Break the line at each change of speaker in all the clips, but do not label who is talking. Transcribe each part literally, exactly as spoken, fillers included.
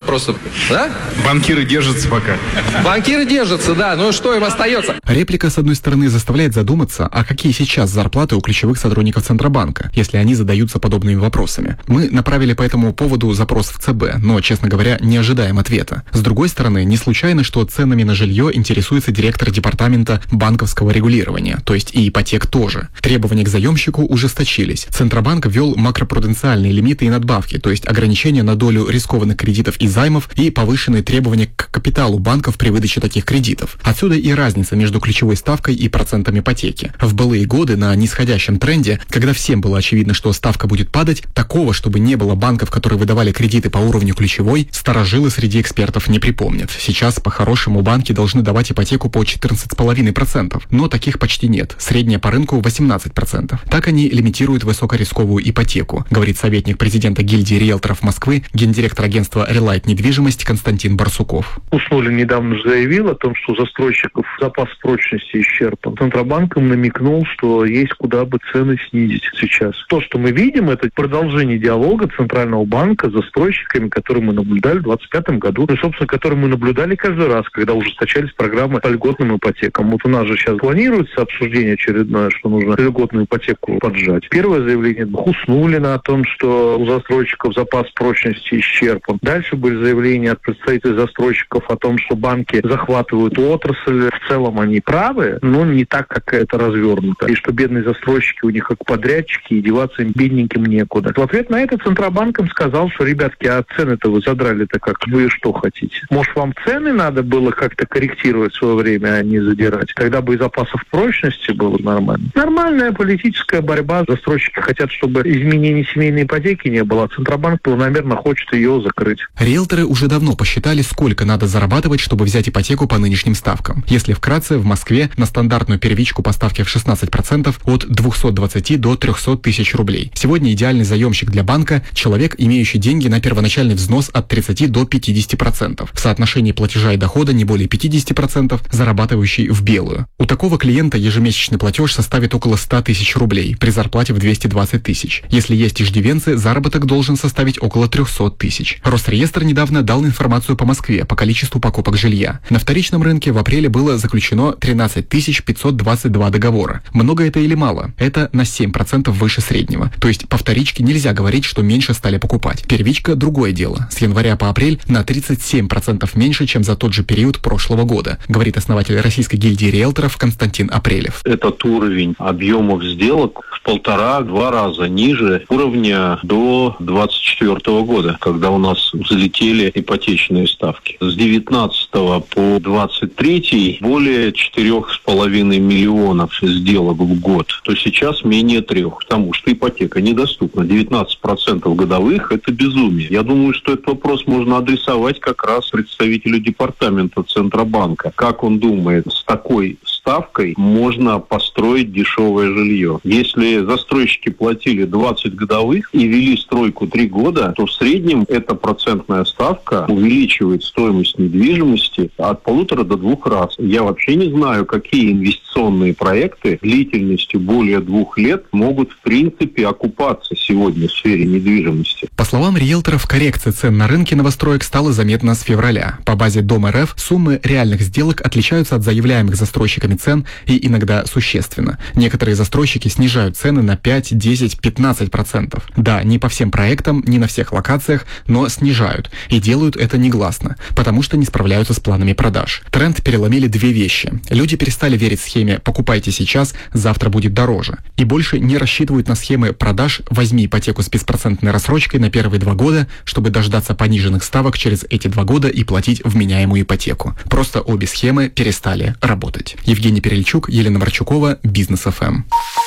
Просто, да?
Банкиры держатся пока.
Банкиры держатся, да. Ну что им остается?
Реплика, с одной стороны, заставляет задуматься, а какие сейчас зарплаты у ключевых сотрудников Центробанка, если они задаются подобными вопросами. Мы направили по этому поводу запрос в ЦБ, но, честно говоря, не ожидаем ответа. С другой стороны, не случайно, что ценами на жилье интересуется директор департамента банковского регулирования, то есть и ипотек тоже. Требования к заемщику ужесточились. Центробанк ввел макропруденциальные лимиты и надбавки, то есть ограничения на долю рискованных кредитов и займов и повышенные требования к капиталу банков при выдаче таких кредитов. Отсюда и разница между ключевой ставкой и процентом ипотеки. В былые годы на нисходящем тренде, когда всем было очевидно, что ставка будет падать, такого, чтобы не было банков, которые выдавали кредиты по уровню ключевой, старожилы среди экспертов не припомнят. Сейчас по-хорошему банки должны давать ипотеку по четырнадцать целых пять десятых процента, но таких почти нет. Средняя по рынку восемнадцать процентов. Так они лимитируют высокорисковую ипотеку, говорит советник президента гильдии риэлторов Москвы, гендиректор агентства Relight недвижимость Константин Барсуков.
Уснулин недавно заявил о том, что у застройщиков запас прочности исчерпан. Центробанк им намекнул, что есть куда бы цены снизить сейчас. То, что мы видим, это продолжение диалога Центрального банка с застройщиками, которые мы наблюдали в двадцать пятом году, ну, собственно, которые мы наблюдали каждый раз, когда ужесточались программы по льготным ипотекам. Вот у нас же сейчас планируется обсуждение очередное, что нужно льготную ипотеку поджать. Первое заявление Хуснуллина о том, что у застройщиков запас прочности исчерпан. Дальше были заявления от представителей застройщиков о том, что банки захватывают отрасль. В целом они правы, но не так, как это развернуто. И что бедные застройщики у них как подрядчики, и деваться им бедненьким некуда. В ответ на это Центробанк им сказал, что, ребятки, а цены-то вы задрали-то как? Вы что хотите? Может, вам цены надо было как-то корректировать в свое время, а не задирать? Тогда бы и запасов прочности было нормально. Нормальная политическая борьба. Застройщики хотят, чтобы изменений семейной ипотеки не было, а Центробанк планомерно хочет ее закрыть.
Риэлторы уже давно посчитали, сколько надо зарабатывать, чтобы взять ипотеку по нынешним ставкам. Если вкратце, в Москве на стандартную первичку по ставке в шестнадцать процентов от двухсот двадцати до трехсот тысяч рублей. Сегодня идеальный заемщик для банка – человек, имеющий деньги на первоначальный взнос от тридцати до пятидесяти процентов. В соотношении платежа и дохода не более пятидесяти процентов, зарабатывающий в белую. У такого клиента ежемесячный платеж составит около ста тысяч рублей при зарплате в двести двадцать тысяч. Если есть иждивенцы, заработок должен составить около трехсот тысяч. Росреестр недавно дал информацию по Москве по количеству покупок жилья. На вторичном рынке в апреле было заключено тринадцать тысяч пятьсот двадцать два договора. Много это или мало? Это на семь процентов выше среднего. То есть по вторичке нельзя говорить, что меньше стали покупать. Первичка – другое дело. С января по апрель на тридцать семь процентов меньше, чем за тот же период прошлого года, говорит основатель Российской гильдии риэлторов Константин Апрелев.
Этот уровень объемов сделок в полтора-два раза ниже уровня до двадцать четвёртого года, когда у нас взлетели ипотечные ставки. С девятнадцатого по двадцать третий более четырех с половиной миллионов сделок в год, то сейчас менее трех, потому что ипотека недоступна. девятнадцать процентов годовых – это безумие. Я думаю, что этот вопрос можно адресовать как раз представителю департамента Центробанка. Как он думает, с такой ставкой можно построить дешевое жилье? Если застройщики платили двадцать годовых и вели стройку три года, то в среднем эта процентная ставка увеличивает стоимость недвижимости от полутора до двух раз. Я вообще не знаю, какие инвестиционные проекты длительностью более двух лет могут в принципе окупаться сегодня в сфере недвижимости.
По словам риэлторов, коррекция цен на рынке новостроек стала заметна с февраля. По базе Дом.РФ суммы реальных сделок отличаются от заявляемых застройщиками цен и иногда существенно. Некоторые застройщики снижают цены на пять, десять, пятнадцать процентов. Да, не по всем проектам, не на всех локациях, но снижают. И делают это негласно, потому что не справляются с планами продаж. Тренд переломили две вещи. Люди перестали верить схеме «покупайте сейчас, завтра будет дороже». И больше не рассчитывают на схемы продаж «возьми ипотеку с беспроцентной рассрочкой на первые два года, чтобы дождаться пониженных ставок через эти два года и платить вменяемую ипотеку». Просто обе схемы перестали работать. Евгений Перельчук, Елена Марчукова, Бизнес эф эм.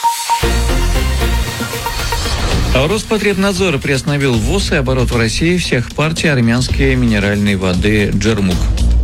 Роспотребнадзор приостановил ввоз и оборот в России всех партий армянской минеральной воды «Джермук».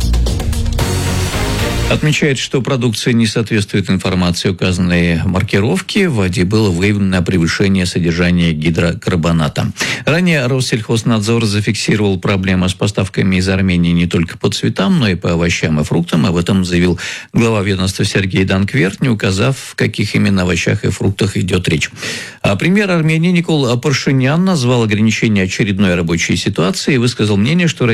Отмечает, что продукция не соответствует информации указанной маркировки. В воде было выявлено превышение содержания гидрокарбоната. Ранее Россельхознадзор зафиксировал проблемы с поставками из Армении не только по цветам, но и по овощам и фруктам. Об этом заявил глава ведомства Сергей Данкверт, не указав, в каких именно овощах и фруктах идет речь. А премьер Армении Никол Пашинян назвал ограничение очередной рабочей ситуацией и высказал мнение, что Россия не сможет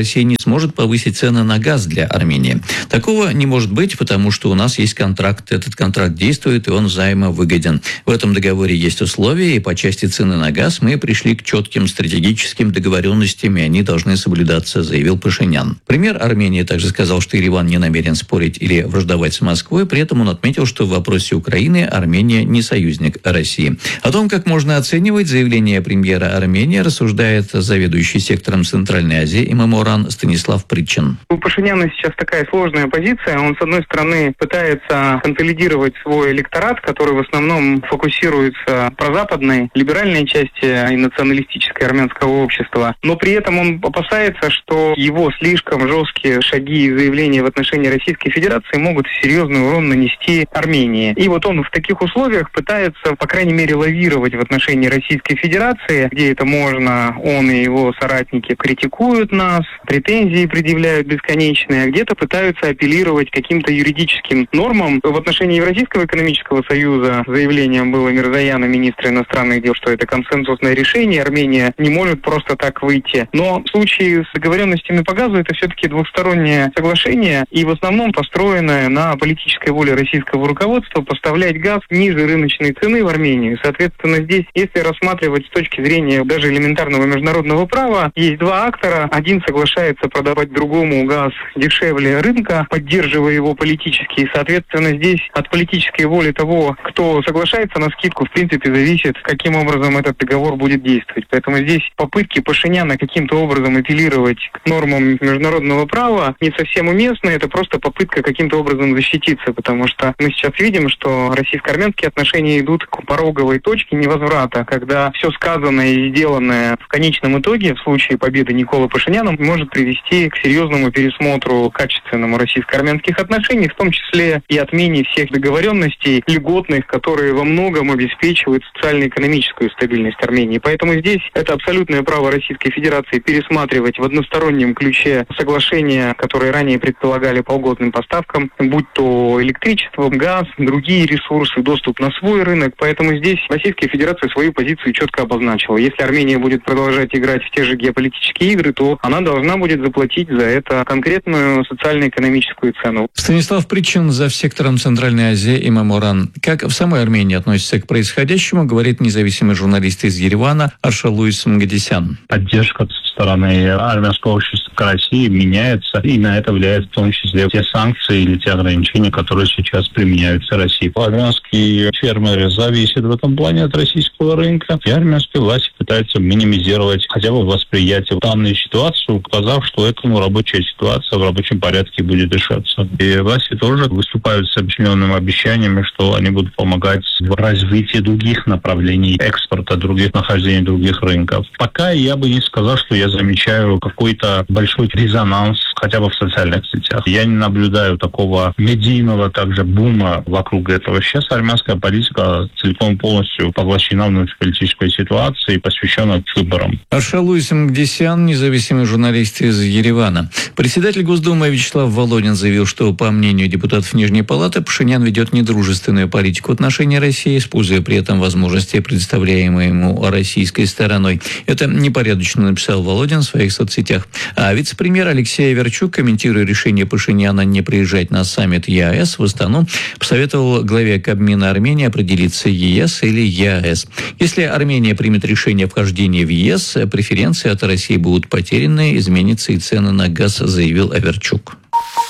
сможет повысить цены на газ для Армении. Такого не может быть, потому что у нас есть контракт. Этот контракт действует, и он взаимовыгоден. В этом договоре есть условия, и по части цены на газ мы пришли к четким стратегическим договоренностям, и они должны соблюдаться, заявил Пашинян. Премьер Армении также сказал, что Ереван не намерен спорить или враждовать с Москвой. При этом он отметил, что в вопросе Украины Армения не союзник России. О том, как можно оценивать заявление премьера Армении, рассуждает заведующий сектором Центральной Азии и Меморан Станислав Притчин.
У Пашиняна сейчас такая сложная позиция. Он, с одной стороны, пытается консолидировать свой электорат, который в основном фокусируется в прозападной, либеральной части и националистической армянского общества. Но при этом он опасается, что его слишком жесткие шаги и заявления в отношении Российской Федерации могут серьезный урон нанести Армении. И вот он в таких условиях пытается, по крайней мере, лавировать в отношении Российской Федерации, где это можно, он и его соратники критикуют нас, претензии предъявляют бесконечные, а где-то пытаются апеллировать к каким-то юридическим нормам. В отношении Евразийского экономического союза заявлением было Мирзояна, министра иностранных дел, что это консенсусное решение, Армения не может просто так выйти. Но в случае с договоренностями по газу это все-таки двухстороннее соглашение, и в основном построенное на политической воле российского руководства поставлять газ ниже рыночной цены в Армению. Соответственно, здесь, если рассматривать с точки зрения даже элементарного международного права, есть два актора. Один соглашается продавать другому газ дешевле рынка, поддерживая его политически. И, соответственно, здесь от политической воли того, кто соглашается на скидку, в принципе, зависит, каким образом этот договор будет действовать. Поэтому здесь попытки Пашиняна каким-то образом апеллировать к нормам международного права не совсем уместны. Это просто попытка каким-то образом защититься, потому что мы сейчас видим, что российско-армянские отношения идут к пороговой точке невозврата, когда все сказанное и сделанное в конечном итоге, в случае победы Николы Пашиняна, может привести к серьезному пересмотру качественному российско-армянских отношений, в том числе и отмене всех договоренностей льготных, которые во многом обеспечивают социально-экономическую стабильность Армении. Поэтому здесь это абсолютное право Российской Федерации пересматривать в одностороннем ключе соглашения, которые ранее предполагали по льготным поставкам, будь то электричество, газ, другие ресурсы, доступ на свой рынок. Поэтому здесь Российская Федерация свою позицию четко обозначила. Если Армения будет продолжать играть в те же геополитические игры, то она должна будет заплатить за это конкретную социально-экономическую цену.
Станислав Притчин, зав. Сектором Центральной Азии и Меморан. Как в самой Армении относится к происходящему, говорит независимый журналист из Еревана Аршалуис Мгадисян.
Поддержка со стороны армянского общества к России меняется, и на это влияет в том числе те санкции или те ограничения, которые сейчас применяются Россией. Армянские фермеры зависят в этом плане от российского рынка, и армянские власти пытаются минимизировать хотя бы восприятие данной ситуации, указав, что это ну, рабочая ситуация в рабочем порядке будет решаться. И власти тоже выступают с определенными обещаниями, что они будут помогать в развитии других направлений экспорта, других нахождений других рынков. Пока я бы не сказал, что я замечаю какой-то большой резонанс хотя бы в социальных сетях. Я не наблюдаю такого медийного также бума вокруг этого. Сейчас армянская политика целиком полностью поглощена внутриполитической ситуацией, посвященной выборам.
Аршалуис Мгадисян, независимый журналист из Еревана. Председатель Госдумы Вячеслав Володин заявил, что, по мнению депутатов Нижней Палаты, Пашинян ведет недружественную политику в отношении России, используя при этом возможности, предоставляемые ему российской стороной. Это непорядочно написал Володин в своих соцсетях. А вице-премьер Алексей Аверчук, комментируя решение Пашиняна не приезжать на саммит ЕАЭС в Астану, посоветовал главе Кабмина Армении определиться ЕС или ЕАЭС. Если Армения примет решение о вхождении в ЕС, преференции от России будут потеряны, изменится и цены на газ, заявил Аверчук.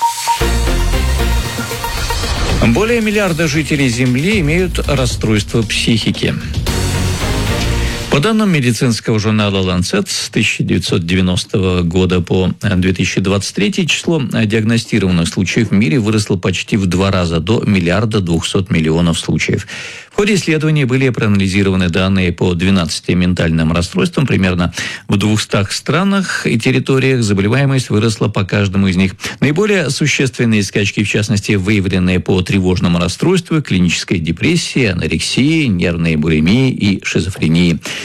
Более миллиарда жителей Земли имеют расстройство психики. По данным медицинского журнала «Ланцет», с тысяча девятьсот девяностого года по две тысячи двадцать третий число диагностированных случаев в мире выросло почти в два раза, до миллиарда двухсот миллионов случаев. В ходе исследования были проанализированы данные по двенадцати ментальным расстройствам. Примерно в двухстах странах и территориях заболеваемость выросла по каждому из них. Наиболее существенные скачки, в частности, выявленные по тревожному расстройству, клинической депрессии, анорексии, нервной булимии и шизофрении.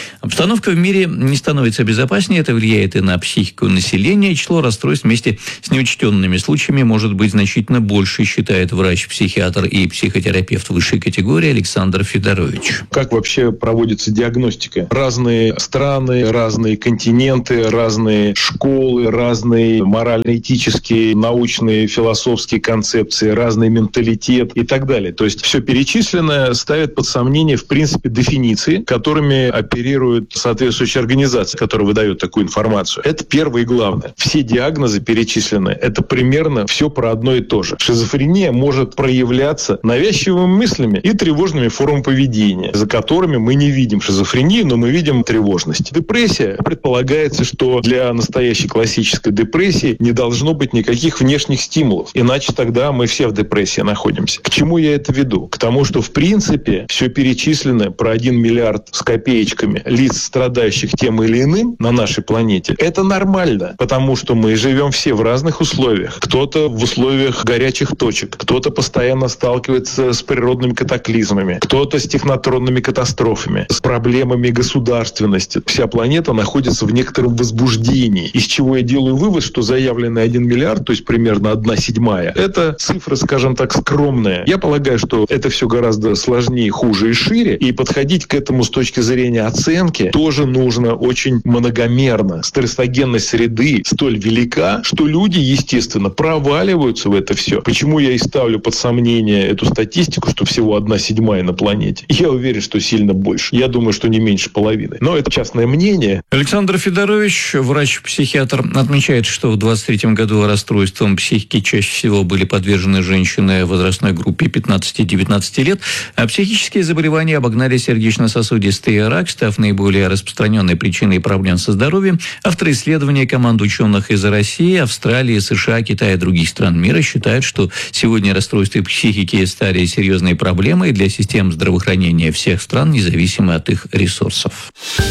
Обстановка в мире не становится безопаснее, это влияет и на психику населения. Число расстройств вместе с неучтенными случаями может быть значительно больше, считает врач-психиатр и психотерапевт высшей категории Александр Федорович.
Как вообще проводится диагностика? Разные страны, разные континенты, разные школы, разные морально-этические, научные, философские концепции, разный менталитет и так далее. То есть все перечисленное ставит под сомнение, в принципе, дефиниции, которыми оперирует соответствующая организация, которая выдает такую информацию. Это первое и главное. Все диагнозы перечисленные, это примерно все про одно и то же. Шизофрения может проявляться навязчивыми мыслями и тревожными формами поведения, за которыми мы не видим шизофрению, но мы видим тревожность. Депрессия. Предполагается, что для настоящей классической депрессии не должно быть никаких внешних стимулов. Иначе тогда мы все в депрессии находимся. К чему я это веду? К тому, что в принципе все перечисленное про один миллиард с копеечками лиц, страдающих тем или иным на нашей планете, это нормально, потому что мы живем все в разных условиях. Кто-то в условиях горячих точек, кто-то постоянно сталкивается с природными катаклизмами, кто-то с технотронными катастрофами, с проблемами государственности. Вся планета находится в некотором возбуждении, из чего я делаю вывод, что заявленный один миллиард, то есть примерно одна седьмая, это цифра, скажем так, скромная. Я полагаю, что это все гораздо сложнее, хуже и шире, и подходить к этому с точки зрения оценки тоже нужно очень многомерно. Стрессогенность среды столь велика, что люди, естественно, проваливаются в это все. Почему я и ставлю под сомнение эту статистику, что всего одна седьмая на планете? Я уверен, что сильно больше. Я думаю, что не меньше половины. Но это частное мнение.
Александр Федорович, врач-психиатр, отмечает, что в двадцать третьем году расстройствам психики чаще всего были подвержены женщины в возрастной группе пятнадцати-девятнадцати лет, а психические заболевания обогнали сердечно-сосудистый рак, став наиболее распространенной причиной проблем со здоровьем. Авторы исследования, команда ученых из России, Австралии, США, Китая и других стран мира считают, что сегодня расстройства психики стали серьезной проблемой для систем здравоохранения всех стран, независимо от их ресурсов.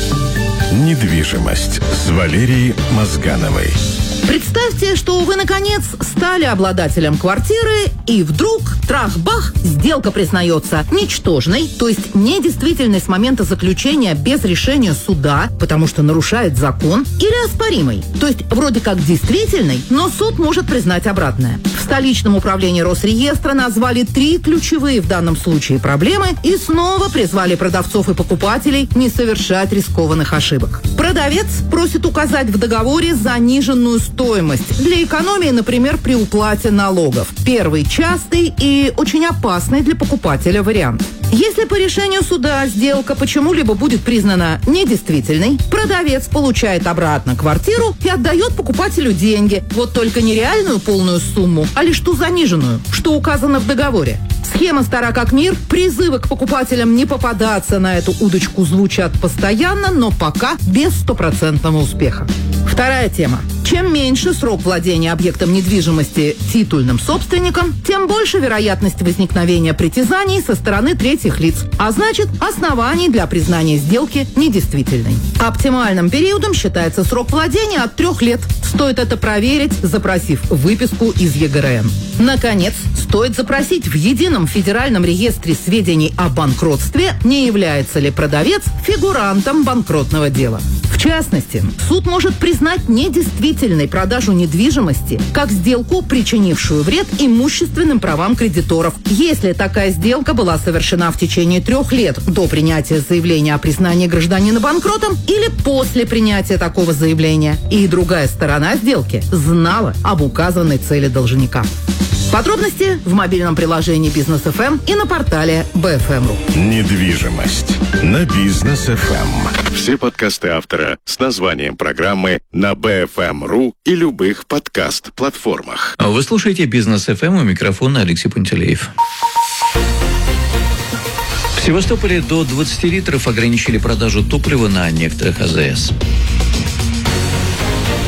Недвижимость с Валерией Мозгановой.
Представьте, что вы, наконец, стали обладателем квартиры, и вдруг, трах-бах, сделка признается ничтожной, то есть недействительной с момента заключения без решения суда, потому что нарушает закон, или оспоримой, то есть вроде как действительной, но суд может признать обратное. В столичном управлении Росреестра назвали три ключевые в данном случае проблемы и снова призвали продавцов и покупателей не совершать рискованных ошибок. Продавец просит указать в договоре заниженную стоимость для экономии, например, при уплате налогов. Первый частый и очень опасный для покупателя вариант. Если по решению суда сделка почему-либо будет признана недействительной, продавец получает обратно квартиру и отдает покупателю деньги. Вот только не реальную полную сумму, а лишь ту заниженную, что указано в договоре. Схема стара как мир, призывы к покупателям не попадаться на эту удочку звучат постоянно, но пока без стопроцентного успеха. Вторая тема. Чем меньше срок владения объектом недвижимости титульным собственником, тем больше вероятность возникновения притязаний со стороны третьих лиц, а значит, оснований для признания сделки недействительной. Оптимальным периодом считается срок владения от трех лет. Стоит это проверить, запросив выписку из ЕГРН. Наконец, стоит запросить в Едином федеральном реестре сведений о банкротстве, не является ли продавец фигурантом банкротного дела. В частности, суд может признать недействительной продажу недвижимости как сделку, причинившую вред имущественным правам кредиторов, если такая сделка была совершена в течение трех лет до принятия заявления о признании гражданина банкротом или после принятия такого заявления, и другая сторона сделки знала об указанной цели должника. Подробности в мобильном приложении Бизнес эф эм и на портале бэ эф эм точка ру.
Недвижимость на Бизнес эф эм. Все подкасты автора с названием программы на бэ эф эм точка ру и любых подкаст-платформах.
Вы слушаете Бизнес эф эм, у микрофона Алексей Пантелеев. В Севастополе до двадцати литров ограничили продажу топлива на некоторых а зэ эс.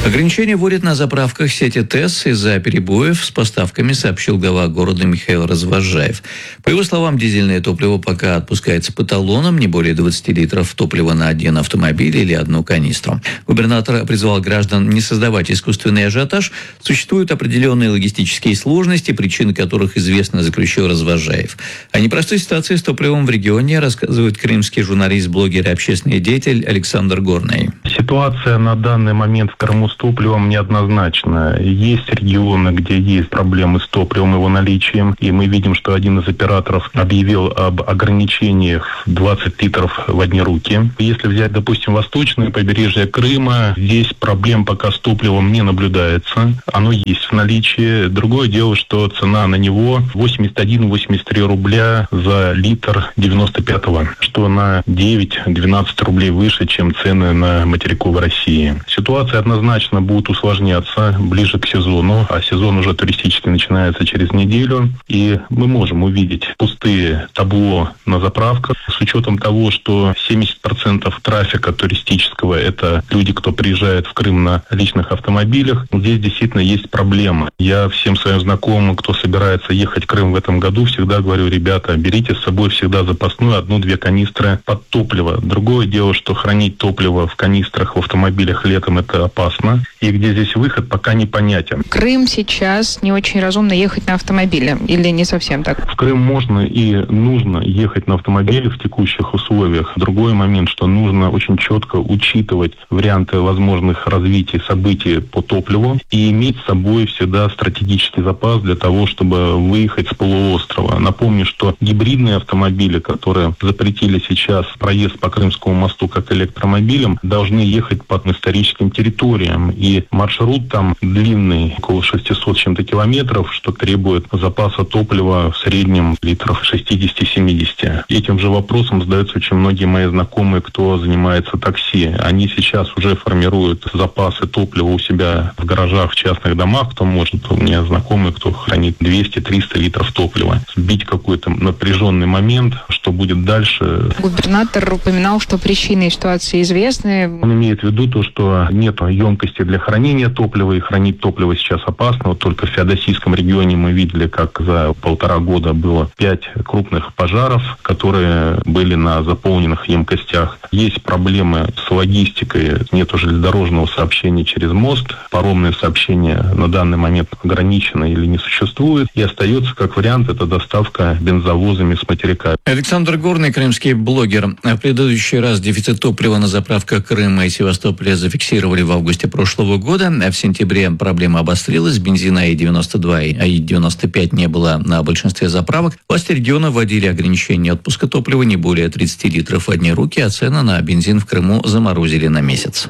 Ограничения вводят на заправках сети ТЭС из-за перебоев с поставками, сообщил глава города Михаил Развозжаев. По его словам, дизельное топливо пока отпускается по талонам, не более двадцати литров топлива на один автомобиль или одну канистру. Губернатор призвал граждан не создавать искусственный ажиотаж. Существуют определенные логистические сложности, причины которых известны, заключил Развозжаев. О непростой ситуации с топливом в регионе рассказывает крымский журналист, блогер и общественный деятель Александр Горный.
Ситуация на данный момент в Крыму с топливом неоднозначна. Есть регионы, где есть проблемы с топливом, его наличием. И мы видим, что один из операторов объявил об ограничениях двадцать литров в одни руки. Если взять, допустим, восточное побережье Крыма, здесь проблем пока с топливом не наблюдается. Оно есть в наличии. Другое дело, что цена на него восемьдесят один - восемьдесят три рубля за литр девяносто пятого, что на девять-двенадцать рублей выше, чем цены на материковой России. Ситуация однозначно будет усложняться ближе к сезону, а сезон уже туристически начинается через неделю, и мы можем увидеть пустые табло на заправках с учетом того, что семьдесят процентов трафика туристического – это люди, кто приезжает в Крым на личных автомобилях. Здесь действительно есть проблемы. Я всем своим знакомым, кто собирается ехать в Крым в этом году, всегда говорю: ребята, берите с собой всегда запасную одну-две канистры под топливо. Другое дело, что хранить топливо в канистрах в автомобилях летом – это опасно. И где здесь выход, пока непонятен.
Крым сейчас не очень разумно ехать на автомобиле, или не совсем так?
В Крым можно и нужно ехать на автомобиле в текущих условиях. Другой момент, что нужно очень четко учитывать варианты возможных развитий событий по топливу и иметь с собой всегда стратегический запас для того, чтобы выехать с полуострова. Напомню, что гибридные автомобили, которые запретили сейчас проезд по Крымскому мосту как электромобилям, должны ехать по историческим территориям. И маршрут там длинный, около шестисот с чем-то километров, что требует запаса топлива в среднем литров шестьдесят-семьдесят. Этим же вопросом задаются очень многие мои знакомые, кто занимается такси. Они сейчас уже формируют запасы топлива у себя в гаражах, в частных домах, кто может. У меня знакомые, кто хранит двести-триста литров топлива. Сбить какой-то напряженный момент, что будет дальше.
Губернатор упоминал, что причины ситуации известны.
Он имеет в виду то, что нет емкости для хранения топлива, и хранить топливо сейчас опасно. Вот только в Феодосийском регионе мы видели, как за полтора года было пять крупных пожаров, которые были на заполненных емкостях. Есть проблемы с логистикой, нету железнодорожного сообщения через мост, паромное сообщение на данный момент ограничено или не существует, и остается как вариант это доставка бензовозами с материка.
Александр Горный, крымский блогер. В предыдущий раз дефицит топлива на заправках Крыма и Севастополя зафиксировали в августе прошлого года. В сентябре проблема обострилась. Бензина А И девяносто два и А И девяносто пять не было на большинстве заправок. Власти региона вводили ограничение отпуска топлива не более тридцати литров в одни руки, а цены на бензин в Крыму заморозили на месяц.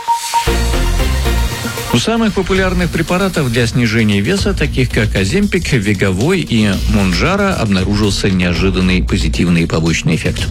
У самых популярных препаратов для снижения веса, таких как Оземпик, Веговой и Монджаро, обнаружился неожиданный позитивный побочный эффект.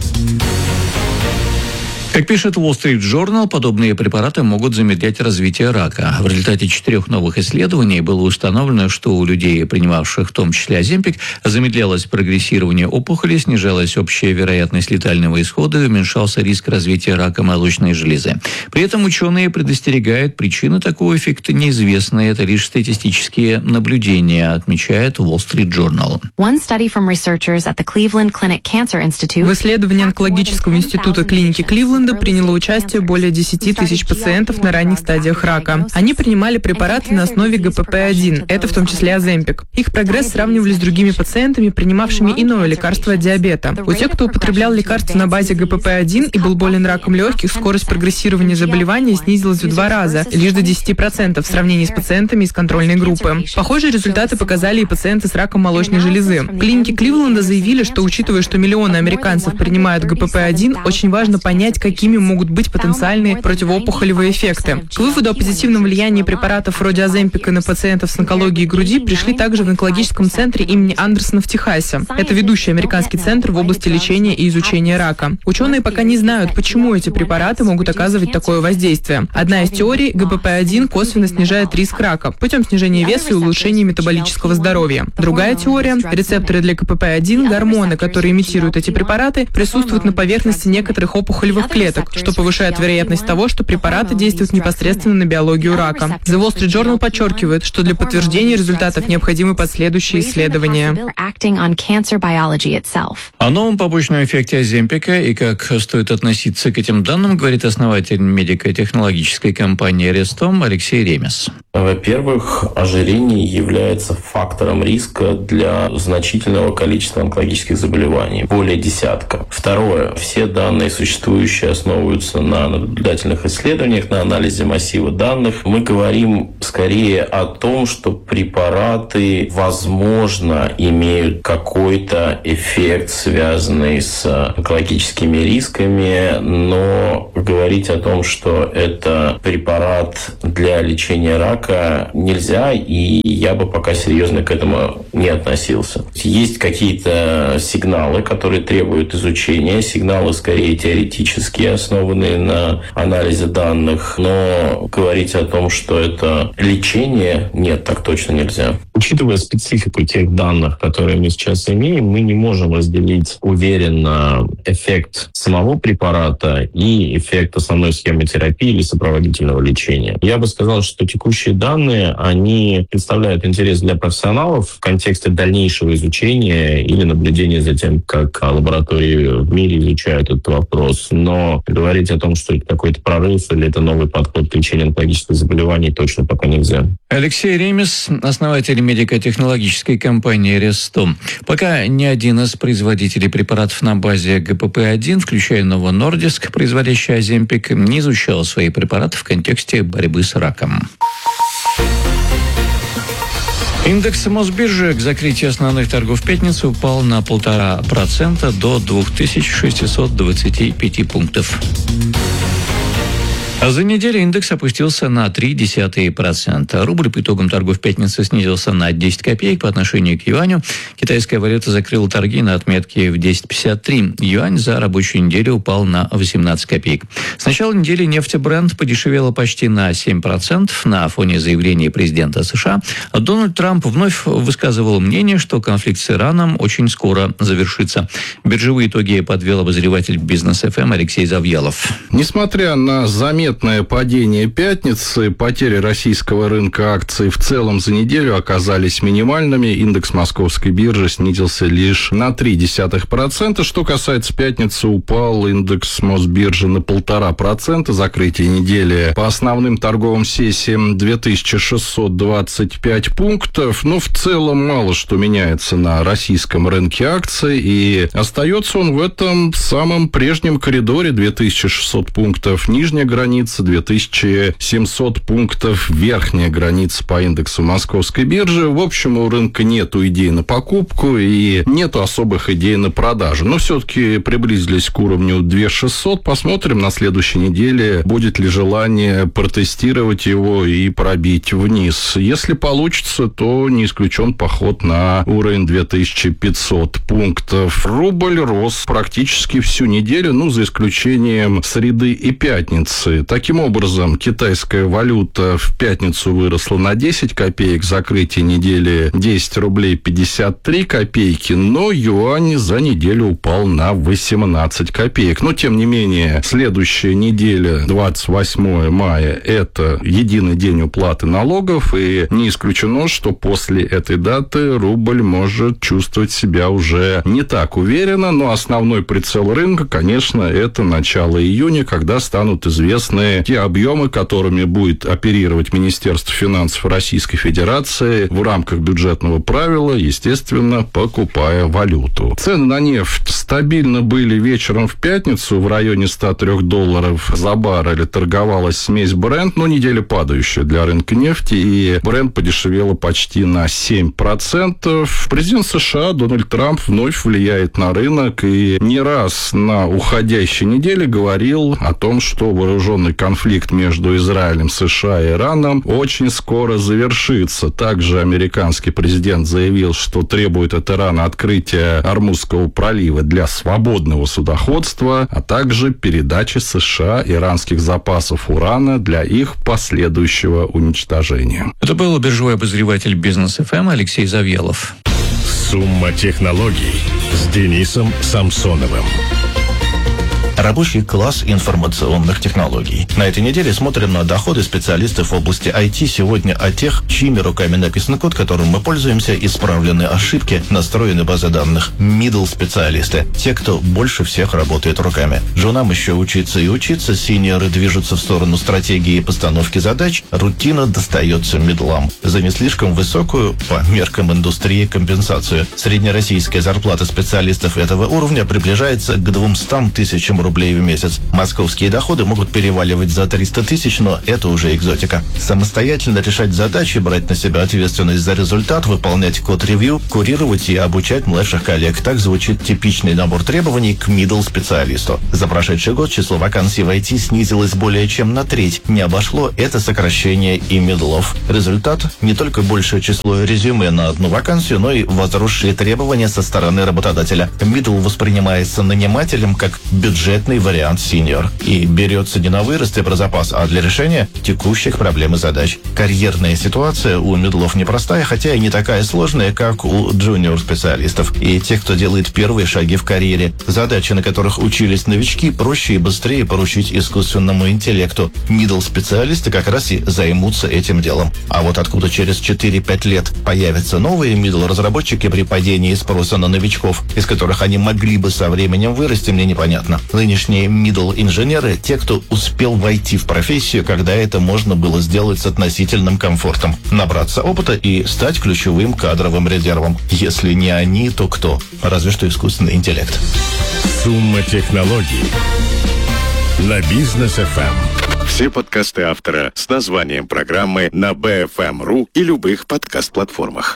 Как пишет Wall Street Journal, подобные препараты могут замедлять развитие рака. В результате четырех новых исследований было установлено, что у людей, принимавших в том числе Оземпик, замедлялось прогрессирование опухоли, снижалась общая вероятность летального исхода и уменьшался риск развития рака молочной железы. При этом ученые предостерегают, причины такого эффекта неизвестны. Это лишь статистические наблюдения, отмечает Wall Street Journal.
В исследовании онкологического института клиники Кливленда приняло участие более десяти тысяч пациентов на ранних стадиях рака. Они принимали препараты на основе Г П П один, это в том числе Оземпик. Их прогресс сравнивали с другими пациентами, принимавшими иное лекарство от диабета. У тех, кто употреблял лекарство на базе Г П П один и был болен раком легких, скорость прогрессирования заболевания снизилась в два раза, лишь до десяти процентов в сравнении с пациентами из контрольной группы. Похожие результаты показали и пациенты с раком молочной железы. В клинике Кливленда заявили, что, учитывая, что миллионы американцев принимают Г П П один, очень важно понять, какими могут быть потенциальные противоопухолевые эффекты. К выводу о позитивном влиянии препаратов вроде Оземпика на пациентов с онкологией груди пришли также в онкологическом центре имени Андерсона в Техасе. Это ведущий американский центр в области лечения и изучения рака. Ученые пока не знают, почему эти препараты могут оказывать такое воздействие. Одна из теорий – Г П П один косвенно снижает риск рака путем снижения веса и улучшения метаболического здоровья. Другая теория – рецепторы для Г П П один, гормоны, которые имитируют эти препараты, присутствуют на поверхности некоторых опухолевых клеток, клеток, что повышает вероятность того, что препараты действуют непосредственно на биологию рака. The Wall Street Journal подчеркивает, что для подтверждения результатов необходимы последующие исследования.
О новом побочном эффекте Оземпика и как стоит относиться к этим данным, говорит основатель медико-технологической компании Рестом Алексей Ремес.
Во-первых, ожирение является фактором риска для значительного количества онкологических заболеваний, более десятка. Второе, все данные существующие основываются на наблюдательных исследованиях, на анализе массива данных. Мы говорим скорее о том, что препараты, возможно, имеют какой-то эффект, связанный с онкологическими рисками, но говорить о том, что это препарат для лечения рака, нельзя, и я бы пока серьезно к этому не относился. Есть какие-то сигналы, которые требуют изучения, сигналы скорее теоретические, основанные на анализе данных, но говорить о том, что это лечение, нет, так точно нельзя. Учитывая специфику тех данных, которые мы сейчас имеем, мы не можем разделить уверенно эффект самого препарата и эффект основной схемы терапии или сопроводительного лечения. Я бы сказал, что текущие данные, они представляют интерес для профессионалов в контексте дальнейшего изучения или наблюдения за тем, как лаборатории в мире изучают этот вопрос. Но говорить о том, что это какой-то прорыв или это новый подход к лечению онкологических заболеваний, точно пока нельзя.
Алексей Ремес, основатель медико-технологической компании Рестом. Пока ни один из производителей препаратов на базе гэ пэ пэ один, включая Novo Nordisk, производящий Оземпик, не изучал свои препараты в контексте борьбы с раком. Индекс Мосбиржи к закрытию основных торгов в пятницу упал на полтора процента до две тысячи шестьсот двадцать пять пунктов. А за неделю индекс опустился на три десятых процента. Рубль по итогам торгов в пятницу снизился на десять копеек по отношению к юаню. Китайская валюта закрыла торги на отметке в десять пятьдесят три. Юань за рабочую неделю упал на восемнадцать копеек. С начала недели нефть Brent подешевела почти на семь процентов на фоне заявления президента США. Дональд Трамп вновь высказывал мнение, что конфликт с Ираном очень скоро завершится. Биржевые итоги подвел обозреватель Бизнес эф эм Алексей Завьялов.
Несмотря на заметные падение пятницы, потери российского рынка акций в целом за неделю оказались минимальными. Индекс Московской биржи снизился лишь на три десятых процента. Что касается пятницы, упал индекс Мосбиржи на полтора процента. Закрытие недели по основным торговым сессиям две тысячи шестьсот двадцать пять пунктов. Но в целом мало что меняется на российском рынке акций. И остается он в этом самом прежнем коридоре две тысячи шестьсот пунктов. Нижняя граница две тысячи семьсот пунктов, верхняя граница по индексу Московской биржи. В общем, у рынка нету идей на покупку и нету особых идей на продажу. Но все-таки приблизились к уровню две тысячи шестьсот. Посмотрим на следующей неделе, будет ли желание протестировать его и пробить вниз. Если получится, то не исключен поход на уровень две тысячи пятьсот пунктов. Рубль рос практически всю неделю, ну, за исключением среды и пятницы. Таким образом, китайская валюта в пятницу выросла на десять копеек, закрытие недели десять рублей пятьдесят три копейки, но юань за неделю упал на восемнадцать копеек. Но, тем не менее, следующая неделя, двадцать восьмое мая, это единый день уплаты налогов, и не исключено, что после этой даты рубль может чувствовать себя уже не так уверенно, но основной прицел рынка, конечно, это начало июня, когда станут известны те объемы, которыми будет оперировать Министерство финансов Российской Федерации в рамках бюджетного правила, естественно, покупая валюту. Цены на нефть стабильно были вечером в пятницу в районе ста трёх долларов за баррель. Торговалась смесь Brent, но неделя падающая для рынка нефти, и Brent подешевела почти на семь процентов. Президент США Дональд Трамп вновь влияет на рынок и не раз на уходящей неделе говорил о том, что вооруженный конфликт между Израилем, США и Ираном очень скоро завершится. Также американский президент заявил, что требует от Ирана открытия Ормузского пролива для свободного судоходства, а также передачи США иранских запасов урана для их последующего уничтожения.
Это был биржевой обозреватель Бизнес эф эм Алексей Завьялов.
Сумма технологий с Денисом Самсоновым.
Рабочий класс информационных технологий. На этой неделе смотрим на доходы специалистов в области ай ти сегодня о тех, чьими руками написан код, которым мы пользуемся, исправлены ошибки, настроены базы данных. Middle специалисты. Те, кто больше всех работает руками. Джунам еще учиться и учиться, синьоры движутся в сторону стратегии и постановки задач, рутина достается мидлам. За не слишком высокую, по меркам индустрии, компенсацию. Среднероссийская зарплата специалистов этого уровня приближается к двумстам тысячам рублей в месяц. Московские доходы могут переваливать за триста тысяч, но это уже экзотика. Самостоятельно решать задачи, брать на себя ответственность за результат, выполнять код-ревью, курировать и обучать младших коллег. Так звучит типичный набор требований к middle-специалисту. За прошедший год число вакансий в ай ти снизилось более чем на треть. Не обошло это сокращение и мидлов. Результат – не только большее число резюме на одну вакансию, но и возросшие требования со стороны работодателя. Middle воспринимается нанимателем как бюджетный вариант senior и берется не на вырост и про запас, а для решения текущих проблем и задач. Карьерная ситуация у мидлов непростая, хотя и не такая сложная, как у джуниор-специалистов и тех, кто делает первые шаги в карьере. Задачи, на которых учились новички, проще и быстрее поручить искусственному интеллекту. Middle-специалисты как раз и займутся этим делом. А вот откуда через четыре-пять лет появятся новые middle-разработчики при падении спроса на новичков, из которых они могли бы со временем вырасти, мне непонятно. Нынешние middle-инженеры – те, кто успел войти в профессию, когда это можно было сделать с относительным комфортом, набраться опыта и стать ключевым кадровым резервом. Если не они, то кто? Разве что искусственный интеллект.
Сумма технологий на Бизнес эф эм. Все подкасты автора с названием программы на би эф эм точка ру и любых подкаст-платформах.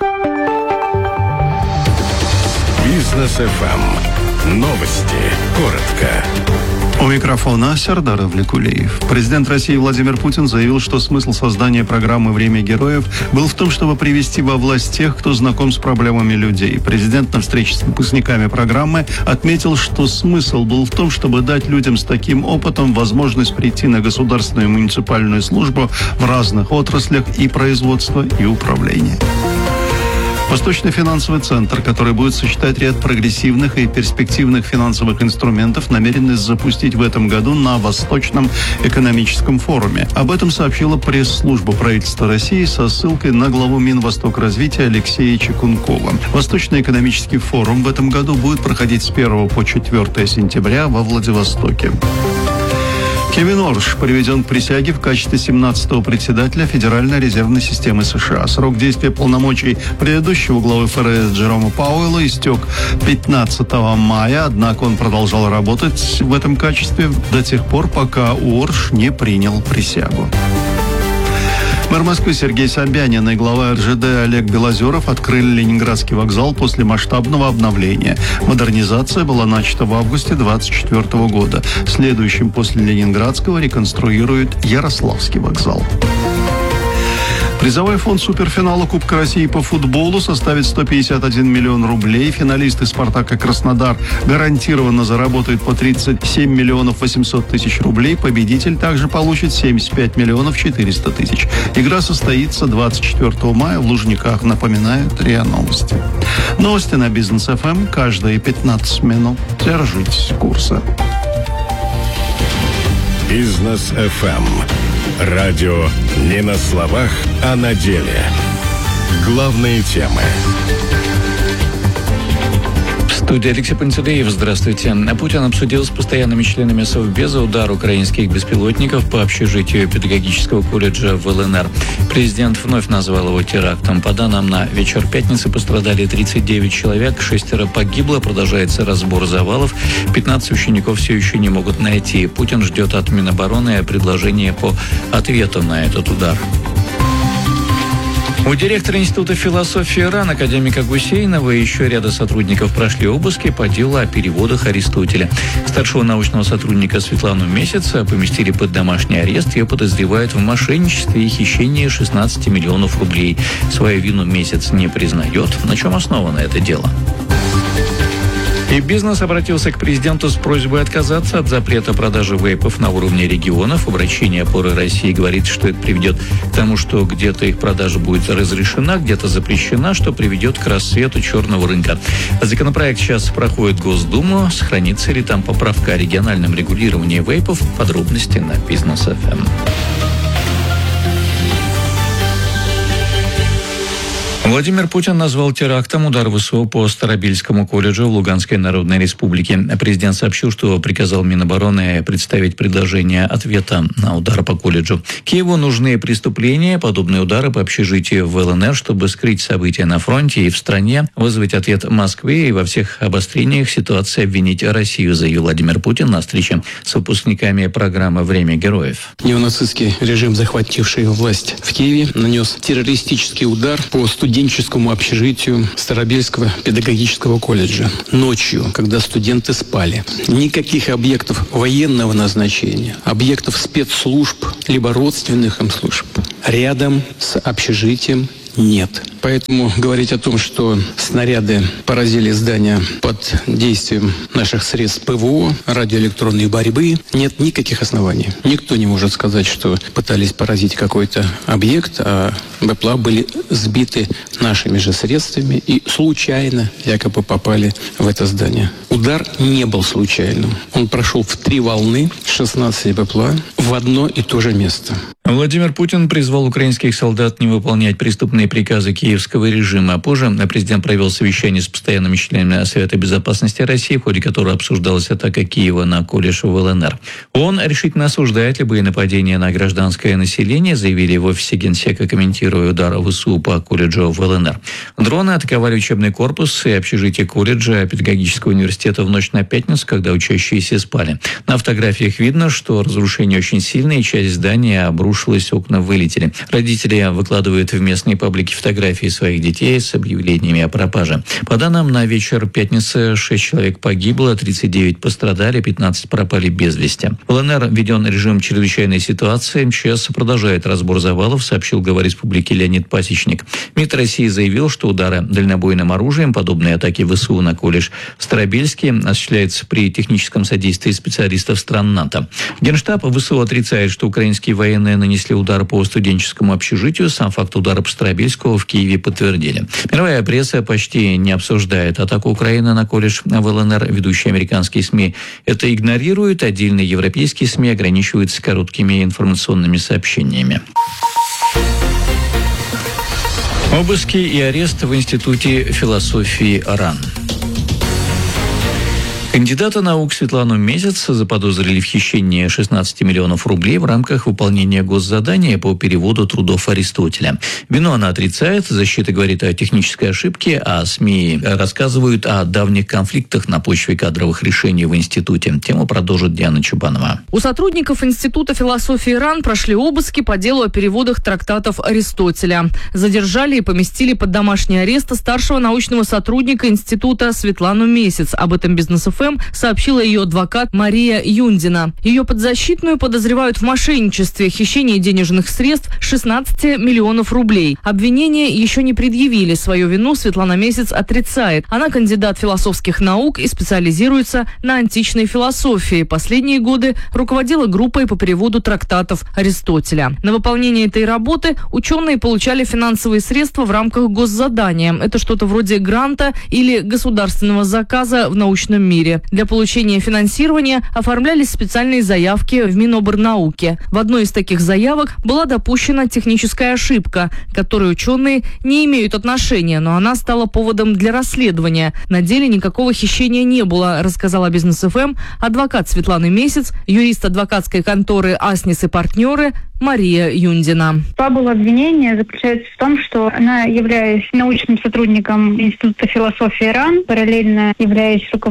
Бизнес эф эм. Новости. Коротко.
У микрофона Сердар Авликулиев. Президент России Владимир Путин заявил, что смысл создания программы «Время героев» был в том, чтобы привести во власть тех, кто знаком с проблемами людей. Президент на встрече с выпускниками программы отметил, что смысл был в том, чтобы дать людям с таким опытом возможность прийти на государственную и муниципальную службу в разных отраслях и производства, и управления. Восточный финансовый центр, который будет сочетать ряд прогрессивных и перспективных финансовых инструментов, намерен запустить в этом году на Восточном экономическом форуме. Об этом сообщила пресс-служба правительства России со ссылкой на главу Минвостокразвития Алексея Чекункова. Восточный экономический форум в этом году будет проходить с первого по четвёртое сентября во Владивостоке. Кевин Орш приведен к присяге в качестве семнадцатого председателя Федеральной резервной системы США. Срок действия полномочий предыдущего главы эф эр эс Джерома Пауэлла истек пятнадцатого мая, однако он продолжал работать в этом качестве до тех пор, пока Орш не принял присягу. Мэр Москвы Сергей Собянин и глава эр жэ дэ Олег Белозеров открыли Ленинградский вокзал после масштабного обновления. Модернизация была начата в августе двадцать четвёртого года. Следующим после Ленинградского реконструируют Ярославский вокзал. Призовой фонд суперфинала Кубка России по футболу составит сто пятьдесят один миллион рублей. Финалисты «Спартака» Краснодар гарантированно заработают по тридцать семь миллионов восемьсот тысяч рублей. Победитель также получит семьдесят пять миллионов четыреста тысяч. Игра состоится двадцать четвёртого мая в Лужниках, напоминают РИА Новости. Новости на Бизнес эф эм каждые пятнадцать минут. Держитесь курса.
Бизнес эф эм. Радио не на словах, а на деле. Главные темы.
В студии Алексей Пантелеев. Здравствуйте. Путин обсудил с постоянными членами Совбеза удар украинских беспилотников по общежитию педагогического колледжа в эл эн эр. Президент вновь назвал его терактом. По данным на вечер пятницы пострадали тридцать девять человек, шестеро погибло, продолжается разбор завалов, пятнадцать учеников все еще не могут найти. Путин ждет от Минобороны предложения по ответу на этот удар. У директора Института философии РАН академика Гусейнова и еще ряда сотрудников прошли обыски по делу о переводах Аристотеля. Старшего научного сотрудника Светлану Месяц поместили под домашний арест. Ее подозревают в мошенничестве и хищении шестнадцати миллионов рублей. Свою вину Месяц не признает. На чем основано это дело? И бизнес обратился к президенту с просьбой отказаться от запрета продажи вейпов на уровне регионов. Обращение «Опоры России» говорит, что это приведет к тому, что где-то их продажа будет разрешена, где-то запрещена, что приведет к рассвету черного рынка. Законопроект сейчас проходит Госдуму. Сохранится ли там поправка о региональном регулировании вейпов? Подробности на Бизнес эф эм. Владимир Путин назвал терактом удар ВСУ по Старобельскому колледжу в Луганской Народной Республике. Президент сообщил, что приказал Минобороны представить предложение ответа на удар по колледжу. Киеву нужны преступления, подобные удары по общежитию в эл эн эр, чтобы скрыть события на фронте и в стране, вызвать ответ Москвы и во всех обострениях ситуации обвинить Россию, заявил Владимир Путин на встрече с выпускниками программы «Время героев».
Неонацистский режим, захвативший власть в Киеве, нанес террористический удар по студентам студенческому общежитию Старобельского педагогического колледжа. Ночью, когда студенты спали. Никаких объектов военного назначения, объектов спецслужб, либо родственных им служб рядом с общежитием нет. Поэтому говорить о том, что снаряды поразили здания под действием наших средств ПВО, радиоэлектронной борьбы, нет никаких оснований. Никто не может сказать, что пытались поразить какой-то объект, а БПЛА были сбиты нашими же средствами и случайно якобы попали в это здание. Удар не был случайным. Он прошел в три волны, шестнадцать БПЛА, в одно и то же место.
Владимир Путин призвал украинских солдат не выполнять преступные приказы киевского режима. Позже президент провел совещание с постоянными членами Совета безопасности России, в ходе которого обсуждалась атака Киева на колледж в эл эн эр. Он решительно осуждает любые нападения на гражданское население, заявили в офисе Генсека, комментируя удар ВСУ по колледжу в эл эн эр. Дроны атаковали учебный корпус и общежитие колледжа педагогического университета в ночь на пятницу, когда учащиеся спали. На фотографиях видно, что разрушения очень сильные, часть здания обрушилась, окна вылетели. Родители выкладывают в местные паблики фотографии своих детей с объявлениями о пропаже. По данным, на вечер пятницы шесть человек погибло, тридцать девять пострадали, пятнадцать пропали без вести. В эл эн эр введен режим чрезвычайной ситуации. эм че эс продолжает разбор завалов, сообщил глава республики Леонид Пасечник. МИД России заявил, что удары дальнобойным оружием, подобные атаки ВСУ на колледж в Старобельске, осуществляются при техническом содействии специалистов стран НАТО. Генштаб ВСУ отрицает, что украинские военные нанесли удар по студенческому общежитию. Сам факт удара по Старобельскому в Киеве подтвердили. Мировая пресса почти не обсуждает атаку Украины на колледж в эл эн эр. Ведущие американские СМИ это игнорируют. Отдельные европейские СМИ ограничиваются короткими информационными сообщениями. Обыски и арест в Институте философии РАН. Кандидата наук Светлану Месяц заподозрили в хищении шестнадцати миллионов рублей в рамках выполнения госзадания по переводу трудов Аристотеля. Вину она отрицает, защита говорит о технической ошибке, а СМИ рассказывают о давних конфликтах на почве кадровых решений в институте. Тему продолжит Диана Чубанова.
У сотрудников Института философии РАН прошли обыски по делу о переводах трактатов Аристотеля. Задержали и поместили под домашний арест старшего научного сотрудника института Светлану Месяц. Об этом Бизнес эф эм сообщила ее адвокат Мария Юндина. Ее подзащитную подозревают в мошенничестве, хищении денежных средств шестнадцати миллионов рублей. Обвинения еще не предъявили. Свою вину Светлана Месяц отрицает. Она кандидат философских наук и специализируется на античной философии. Последние годы руководила группой по переводу трактатов Аристотеля. На выполнение этой работы ученые получали финансовые средства в рамках госзадания. Это что-то вроде гранта или государственного заказа в научном мире. Для получения финансирования оформлялись специальные заявки в Миноборнауке. В одной из таких заявок была допущена техническая ошибка, к которой ученые не имеют отношения, но она стала поводом для расследования. На деле никакого хищения не было, рассказала Бизнес эф эм адвокат Светланы Месяц, юрист адвокатской конторы «Аснис и партнеры» Мария Юндина.
Фабула обвинения заключается в том, что она, являясь научным сотрудником Института философии РАН, параллельно являясь руководителем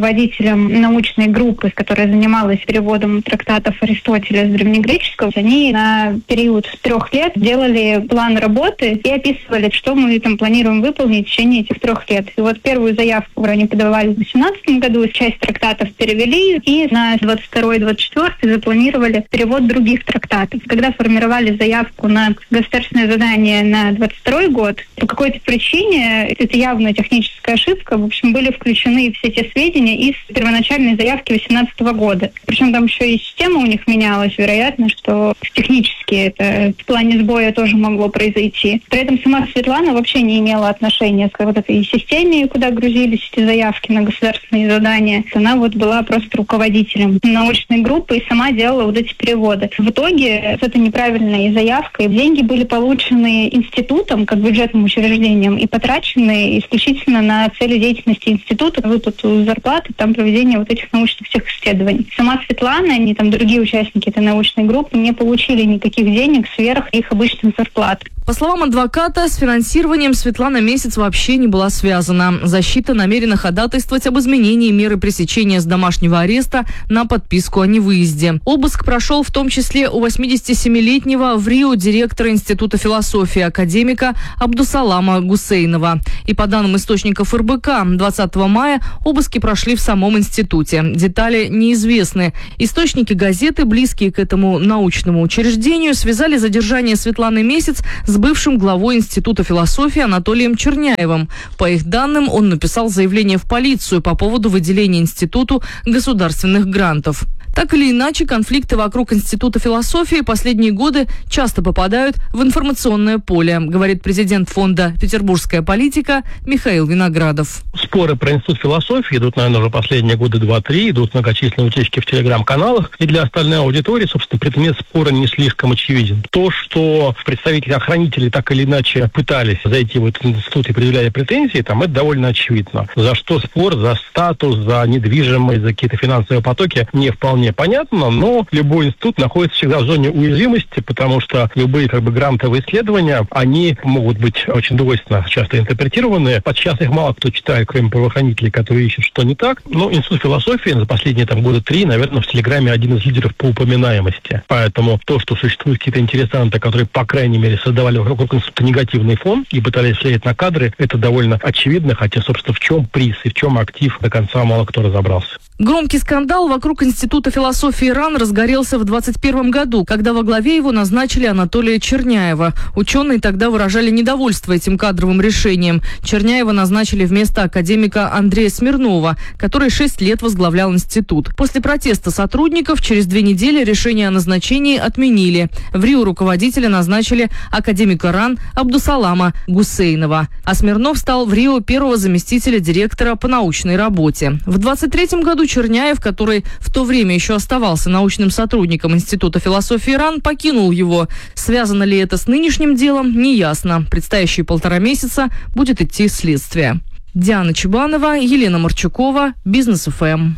руководителем научной группы, которая занималась переводом трактатов Аристотеля с древнегреческого. Они на период трех лет делали план работы и описывали, что мы там планируем выполнить в течение этих трех лет. И вот первую заявку они подавали в две тысячи восемнадцатом году, часть трактатов перевели, и на двадцать второй — двадцать четвёртый запланировали перевод других трактатов. Когда формировали заявку на государственное задание на двадцать второй год, по какой-то причине, это явно техническая ошибка, в общем, были включены все те сведения из первоначальной заявки две тысячи восемнадцатого года. Причем там еще и система у них менялась, вероятно, что технически это в плане сбоя тоже могло произойти. При этом сама Светлана вообще не имела отношения к вот этой системе, куда грузились эти заявки на государственные задания. Она вот была просто руководителем научной группы и сама делала вот эти переводы. В итоге это неправильная заявка, и деньги были получены институтом, как бюджетным учреждением, и потрачены исключительно на цели деятельности института, выплату зарплаты, там проведение вот этих научных всех исследований. Сама Светлана и там другие участники этой научной группы не получили никаких денег сверх их обычных зарплат.
По словам адвоката, с финансированием Светлана Месяц вообще не была связана. Защита намерена ходатайствовать об изменении меры пресечения с домашнего ареста на подписку о невыезде. Обыск прошел в том числе у восьмидесятисемилетнего в Рио директора Института философии академика Абдусалама Гусейнова. И по данным источников эр бэ ка, двадцатого мая обыски прошли в самом институте. Детали неизвестны. Источники газеты, близкие к этому научному учреждению, связали задержание Светланы Месяц с бывшим главой Института философии Анатолием Черняевым. По их данным, он написал заявление в полицию по поводу выделения институту государственных грантов. Так или иначе, конфликты вокруг Института философии последние годы часто попадают в информационное поле, говорит президент фонда «Петербургская политика» Михаил Виноградов.
Споры про Институт философии идут, наверное, уже последние годы два-три, идут многочисленные утечки в телеграм-каналах, и для остальной аудитории, собственно, предмет спора не слишком очевиден. То, что представители охранителей так или иначе пытались зайти в этот институт и предъявляли претензии, там это довольно очевидно. За что спор, за статус, за недвижимость, за какие-то финансовые потоки не вполне понятно, но любой институт находится всегда в зоне уязвимости, потому что любые как бы грантовые исследования, они могут быть очень двойственно часто интерпретированы. Подчас их мало кто читает, кроме правоохранителей, которые ищут, что не так. Но Институт философии за последние там года три, наверное, в Телеграме один из лидеров по упоминаемости. Поэтому то, что существуют какие-то интересанты, которые, по крайней мере, создавали вокруг института негативный фон и пытались влиять на кадры, это довольно очевидно, хотя, собственно, в чем приз и в чем актив, до конца мало кто разобрался.
Громкий скандал вокруг Института философии РАН разгорелся в двадцать первом году, когда во главе его назначили Анатолия Черняева. Ученые тогда выражали недовольство этим кадровым решением. Черняева назначили вместо академика Андрея Смирнова, который шесть лет возглавлял институт. После протеста сотрудников через две недели решение о назначении отменили. В Рио руководителя назначили академика РАН Абдусалама Гусейнова. А Смирнов стал в Рио первого заместителя директора по научной работе. В двадцать третьем году Черняев, который в то время еще оставался научным сотрудником Института философии РАН, покинул его. Связано ли это с нынешним делом, неясно. Предстоящие полтора месяца будет идти следствие. Диана Чебанова, Елена Марчукова, Бизнес эф эм.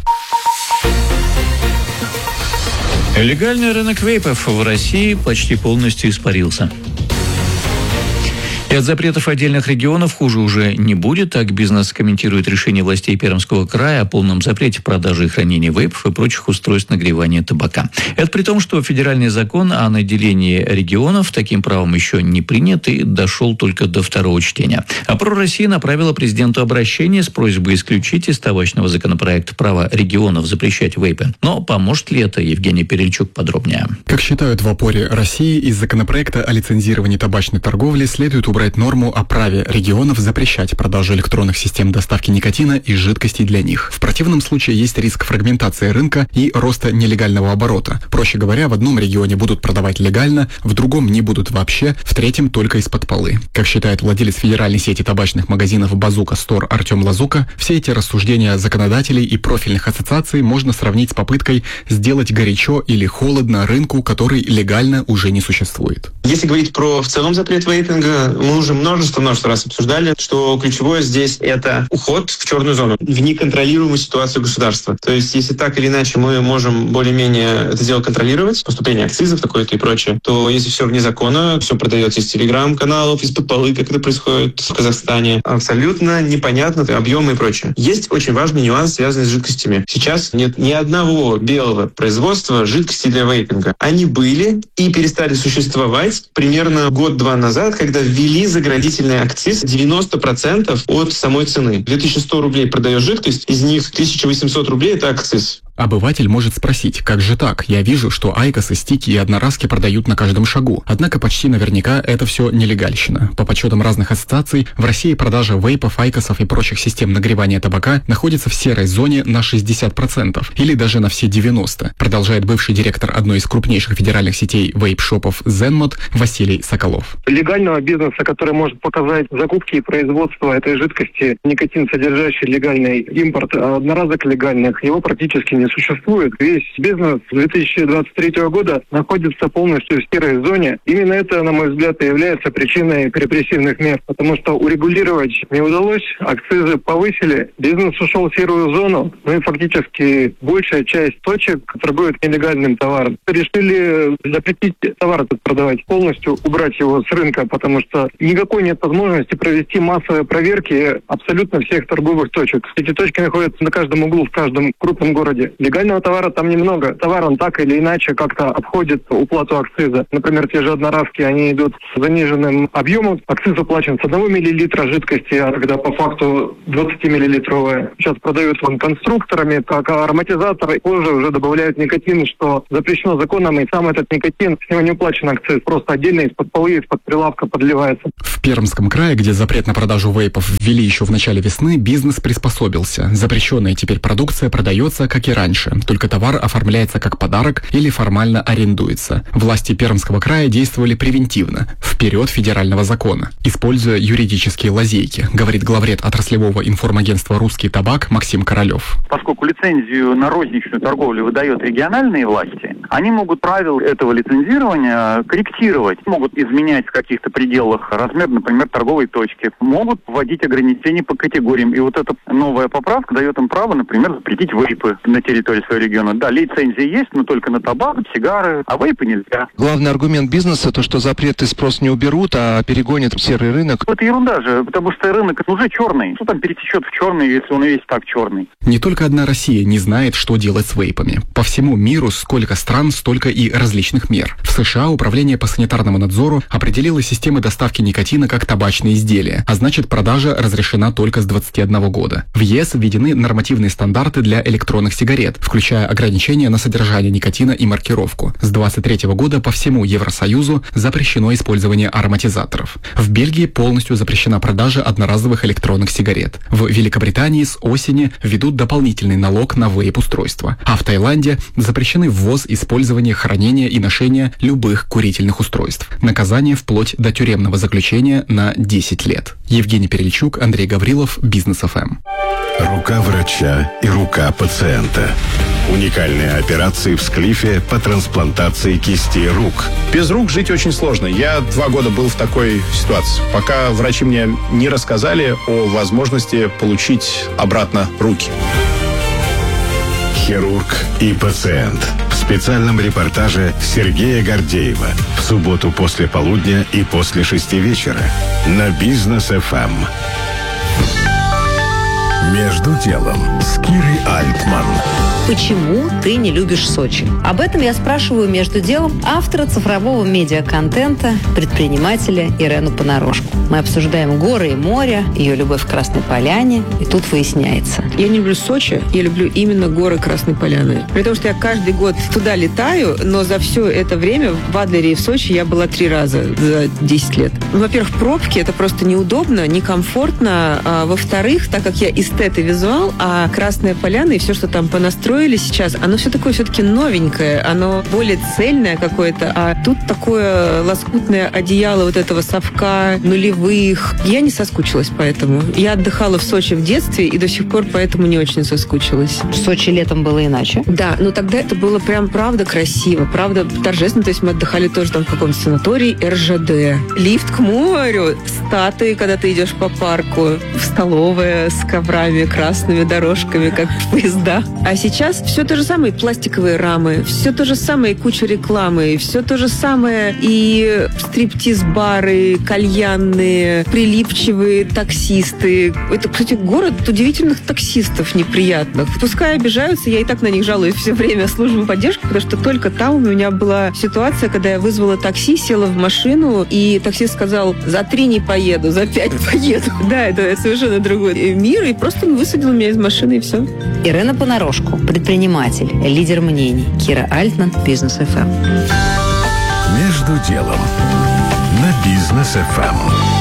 Легальный рынок вейпов в России почти полностью испарился. И от запретов отдельных регионов хуже уже не будет. Так бизнес комментирует решение властей Пермского края о полном запрете продажи и хранения вейпов и прочих устройств нагревания табака. Это при том, что федеральный закон о наделении регионов таким правом еще не принят и дошел только до второго чтения. А ПРО России направила президенту обращение с просьбой исключить из табачного законопроекта право регионов запрещать вейпы. Но поможет ли это? Евгений Перельчук подробнее.
Как считают в опоре России, из законопроекта о лицензировании табачной торговли следует убрать убрать норму о праве регионов запрещать продажу электронных систем доставки никотина и жидкостей для них. В противном случае есть риск фрагментации рынка и роста нелегального оборота. Проще говоря, в одном регионе будут продавать легально, в другом не будут вообще, в третьем только из-под полы. Как считает владелец федеральной сети табачных магазинов «Базука Стор» Артем Лазука, все эти рассуждения законодателей и профильных ассоциаций можно сравнить с попыткой сделать горячо или холодно рынку, который легально уже не существует.
Если говорить про в целом запрет вейпинга, Мы уже множество-множество раз обсуждали, что ключевое здесь — это уход в черную зону, в неконтролируемую ситуацию государства. То есть, если так или иначе мы можем более-менее это дело контролировать, поступление акцизов какое-то и прочее, то если все вне закона, все продается из телеграм-каналов, из-под полы, как это происходит в Казахстане, абсолютно непонятно объемы и прочее. Есть очень важный нюанс, связанный с жидкостями. Сейчас нет ни одного белого производства жидкости для вейпинга. Они были и перестали существовать примерно год-два назад, когда ввели заградительный акциз девяносто процентов от самой цены. две тысячи сто рублей продаешь жидкость, из них тысяча восемьсот рублей – это акциз.
Обыватель может спросить, как же так? Я вижу, что айкосы, стики и одноразки продают на каждом шагу. Однако почти наверняка это все нелегальщина. По подсчетам разных ассоциаций, в России продажа вейпов, айкосов и прочих систем нагревания табака находится в серой зоне на шестьдесят процентов или даже на все девяносто процентов, продолжает бывший директор одной из крупнейших федеральных сетей вейп-шопов Zenmod Василий Соколов.
Легального бизнеса, который может показать закупки и производство этой жидкости, никотин содержащий легальный импорт одноразок легальных, его практически не существует. Весь бизнес с две тысячи двадцать третьего года находится полностью в серой зоне. Именно это, на мой взгляд, и является причиной репрессивных мер, потому что урегулировать не удалось, акцизы повысили, бизнес ушел в серую зону, ну и фактически большая часть точек торгуют нелегальным товаром. Решили запретить товар этот продавать, полностью убрать его с рынка, потому что никакой нет возможности провести массовые проверки абсолютно всех торговых точек. Эти точки находятся на каждом углу, в каждом крупном городе. Легального товара там немного. Товар он так или иначе как-то обходит уплату акциза. Например, те же одноразки, они идут с заниженным объемом. Акциз оплачен с одного миллилитра жидкости, а когда по факту двадцатимиллилитровая. Сейчас продают вон конструкторами, как ароматизаторы. Позже уже добавляют никотин, что запрещено законом, и сам этот никотин, с него не уплачен акциз. Просто отдельно из-под полы, из-под прилавка подливается.
В Пермском крае, где запрет на продажу вейпов ввели еще в начале весны, бизнес приспособился. Запрещенная теперь продукция продается, как и раньше, только товар оформляется как подарок или формально арендуется. Власти Пермского края действовали превентивно, вперед федерального закона, используя юридические лазейки, говорит главред отраслевого информагентства «Русский табак» Максим Королев.
Поскольку лицензию на розничную торговлю выдают региональные власти, они могут правила этого лицензирования корректировать, могут изменять в каких-то пределах размер, например, торговой точки, могут вводить ограничения по категориям. И вот эта новая поправка дает им право, например, запретить вейпы на территории своего региона. Да, лицензия есть, но только на табак, сигары, а вейпы нельзя.
Главный аргумент бизнеса то, что запреты спрос не уберут, а перегонят в серый рынок.
Это ерунда же, потому что рынок уже черный. Что там перетечет в черный, если он и весь так черный?
Не только одна Россия не знает, что делать с вейпами. По всему миру сколько стран, столько и различных мер. В США Управление по санитарному надзору определило системы доставки никотина как табачные изделия, а значит, продажа разрешена только с двадцати одного года. В ЕС введены нормативные стандарты для электронных сигарет, включая ограничения на содержание никотина и маркировку. С двадцать третьего года по всему Евросоюзу запрещено использование ароматизаторов. В Бельгии полностью запрещена продажа одноразовых электронных сигарет. В Великобритании с осени введут дополнительный налог на вейп-устройства. А в Таиланде запрещены ввоз, использование, хранение и ношение любых курительных устройств. Наказание вплоть до тюремного заключения на десять лет. Евгений Перельчук, Андрей Гаврилов, Бизнес эф эм.
Рука врача и рука пациента. Уникальные операции в Склифе по трансплантации кисти рук.
Без рук жить очень сложно. Я два года был в такой ситуации. Пока врачи мне не рассказали о возможности получить обратно руки.
Хирург и пациент. В специальном репортаже Сергея Гордеева. В субботу после полудня и после шести вечера. На Бизнес эф эм. Между делом с Кирой Альтман.
Почему ты не любишь Сочи? Об этом я спрашиваю между делом автора цифрового медиаконтента, предпринимателя Ирену Понарошку. Мы обсуждаем горы и море, ее любовь к Красной Поляне, и тут выясняется.
Я не люблю Сочи, я люблю именно горы Красной Поляны. При том, что я каждый год туда летаю, но за все это время в Адлере и в Сочи я была три раза за десять лет. Ну, во-первых, пробки — это просто неудобно, некомфортно. А во-вторых, так как я эстет и визуал, а Красная Поляна и все, что там понастроили сейчас, оно все такое все-таки новенькое, оно более цельное какое-то, а тут такое лоскутное одеяло вот этого совка нулевых. Я не соскучилась по этому. Я отдыхала в Сочи в детстве и до сих пор поэтому не очень соскучилась.
В Сочи летом было иначе?
Да, но тогда это было прям правда красиво, правда торжественно. То есть мы отдыхали тоже там в каком-то санатории эр жэ дэ. Лифт к морю, статуи, когда ты идешь по парку, в столовая с коврами, красными дорожками, как в поездах. А сейчас все то же самое, пластиковые рамы, все то же самое, куча рекламы, все то же самое, и стриптиз-бары, кальянные, прилипчивые таксисты. Это, кстати, город удивительных таксистов неприятных. Пускай обижаются, я и так на них жалуюсь все время, службу поддержки, потому что только там у меня была ситуация, когда я вызвала такси, села в машину, и таксист сказал: за три не поеду, за пять поеду. Да, это совершенно другой мир, и просто он высадил меня из машины, и все.
Ирена Понарошку, предприниматель, лидер мнений. Кира Альтман, Бизнес эф эм.
Между делом на Бизнес эф эм.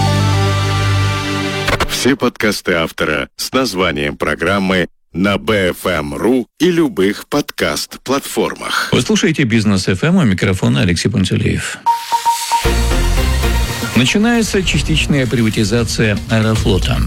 Все подкасты автора с названием программы на бэ эф эм точка ру и любых подкаст-платформах.
Вы слушаете Бизнес эф эм, у микрофона Алексей Пантелеев. Начинается частичная приватизация Аэрофлота.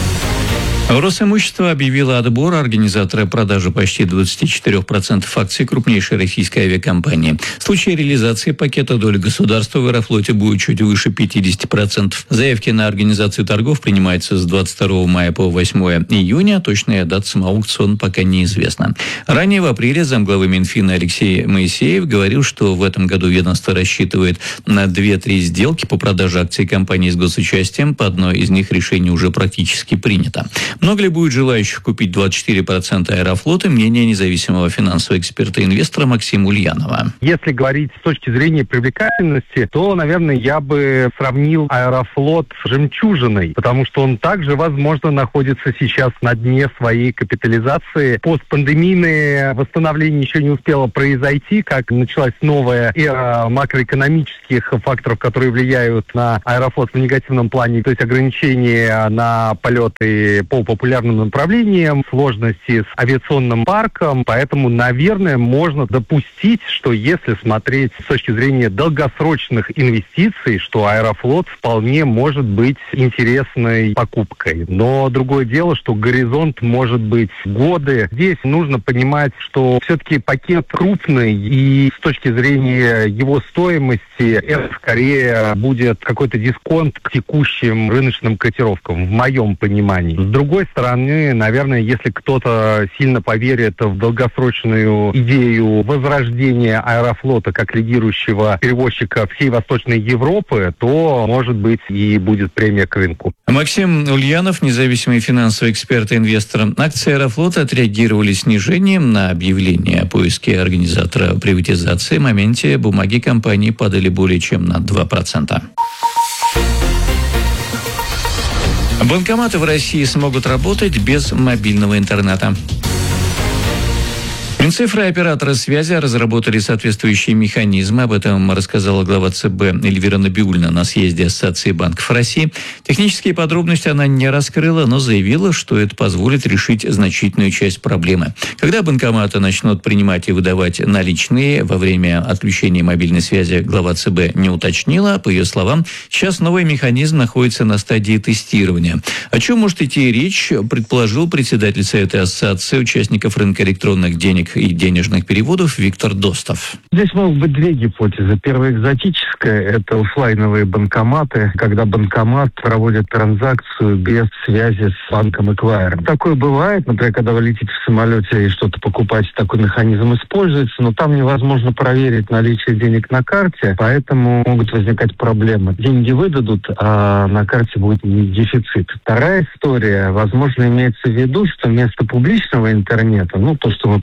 Росимущество объявило отбор организатора продажи почти двадцать четыре процента акций крупнейшей российской авиакомпании. В случае реализации пакета доля государства в Аэрофлоте будет чуть выше пятьдесят процентов. Заявки на организацию торгов принимаются с двадцать второго мая по восьмое июня. Точная дата самого аукциона пока неизвестна. Ранее в апреле замглавы Минфина Алексей Моисеев говорил, что в этом году ведомство рассчитывает на две-три сделки по продаже акций компании с госучастием. По одной из них решение уже практически принято. Много ли будет желающих купить двадцать четыре процента Аэрофлота? Мнение независимого финансового эксперта и инвестора Максима Ульянова.
Если говорить с точки зрения привлекательности, то, наверное, я бы сравнил Аэрофлот с жемчужиной, потому что он также, возможно, находится сейчас на дне своей капитализации. Постпандемийное восстановление еще не успело произойти, как началась новая эра макроэкономических факторов, которые влияют на Аэрофлот в негативном плане, то есть ограничения на полеты по популярным направлениям, сложности с авиационным парком. Поэтому, наверное, можно допустить, что если смотреть с точки зрения долгосрочных инвестиций, что Аэрофлот вполне может быть интересной покупкой. Но другое дело, что горизонт может быть годы. Здесь нужно понимать, что все-таки пакет крупный, и с точки зрения его стоимости это скорее будет какой-то дисконт к текущим рыночным котировкам, в моем понимании. С другой С другой стороны, наверное, если кто-то сильно поверит в долгосрочную идею возрождения Аэрофлота как лидирующего перевозчика всей Восточной Европы, то, может быть, и будет премия к рынку.
Максим Ульянов, независимый финансовый эксперт и инвестор. Акции Аэрофлота отреагировали снижением на объявление о поиске организатора приватизации. В моменте бумаги компании падали более чем на два процента. Банкоматы в России смогут работать без мобильного интернета. Минцифры и операторы связи разработали соответствующие механизмы. Об этом рассказала глава ЦБ Эльвира Набиуллина на съезде Ассоциации банков России. Технические подробности она не раскрыла, но заявила, что это позволит решить значительную часть проблемы. Когда банкоматы начнут принимать и выдавать наличные во время отключения мобильной связи, глава ЦБ не уточнила. По ее словам, сейчас новый механизм находится на стадии тестирования. О чем может идти речь, предположил председатель Совета Ассоциации участников рынка электронных денег и денежных переводов Виктор Достов.
Здесь могут быть две гипотезы. Первая экзотическая – это офлайновые банкоматы, когда банкомат проводит транзакцию без связи с банком-эквайром. Такое бывает, например, когда вы летите в самолете и что-то покупаете, такой механизм используется, но там невозможно проверить наличие денег на карте, поэтому могут возникать проблемы. Деньги выдадут, а на карте будет дефицит. Вторая история, возможно, имеется в виду, что вместо публичного интернета, ну, то, что мы понимаем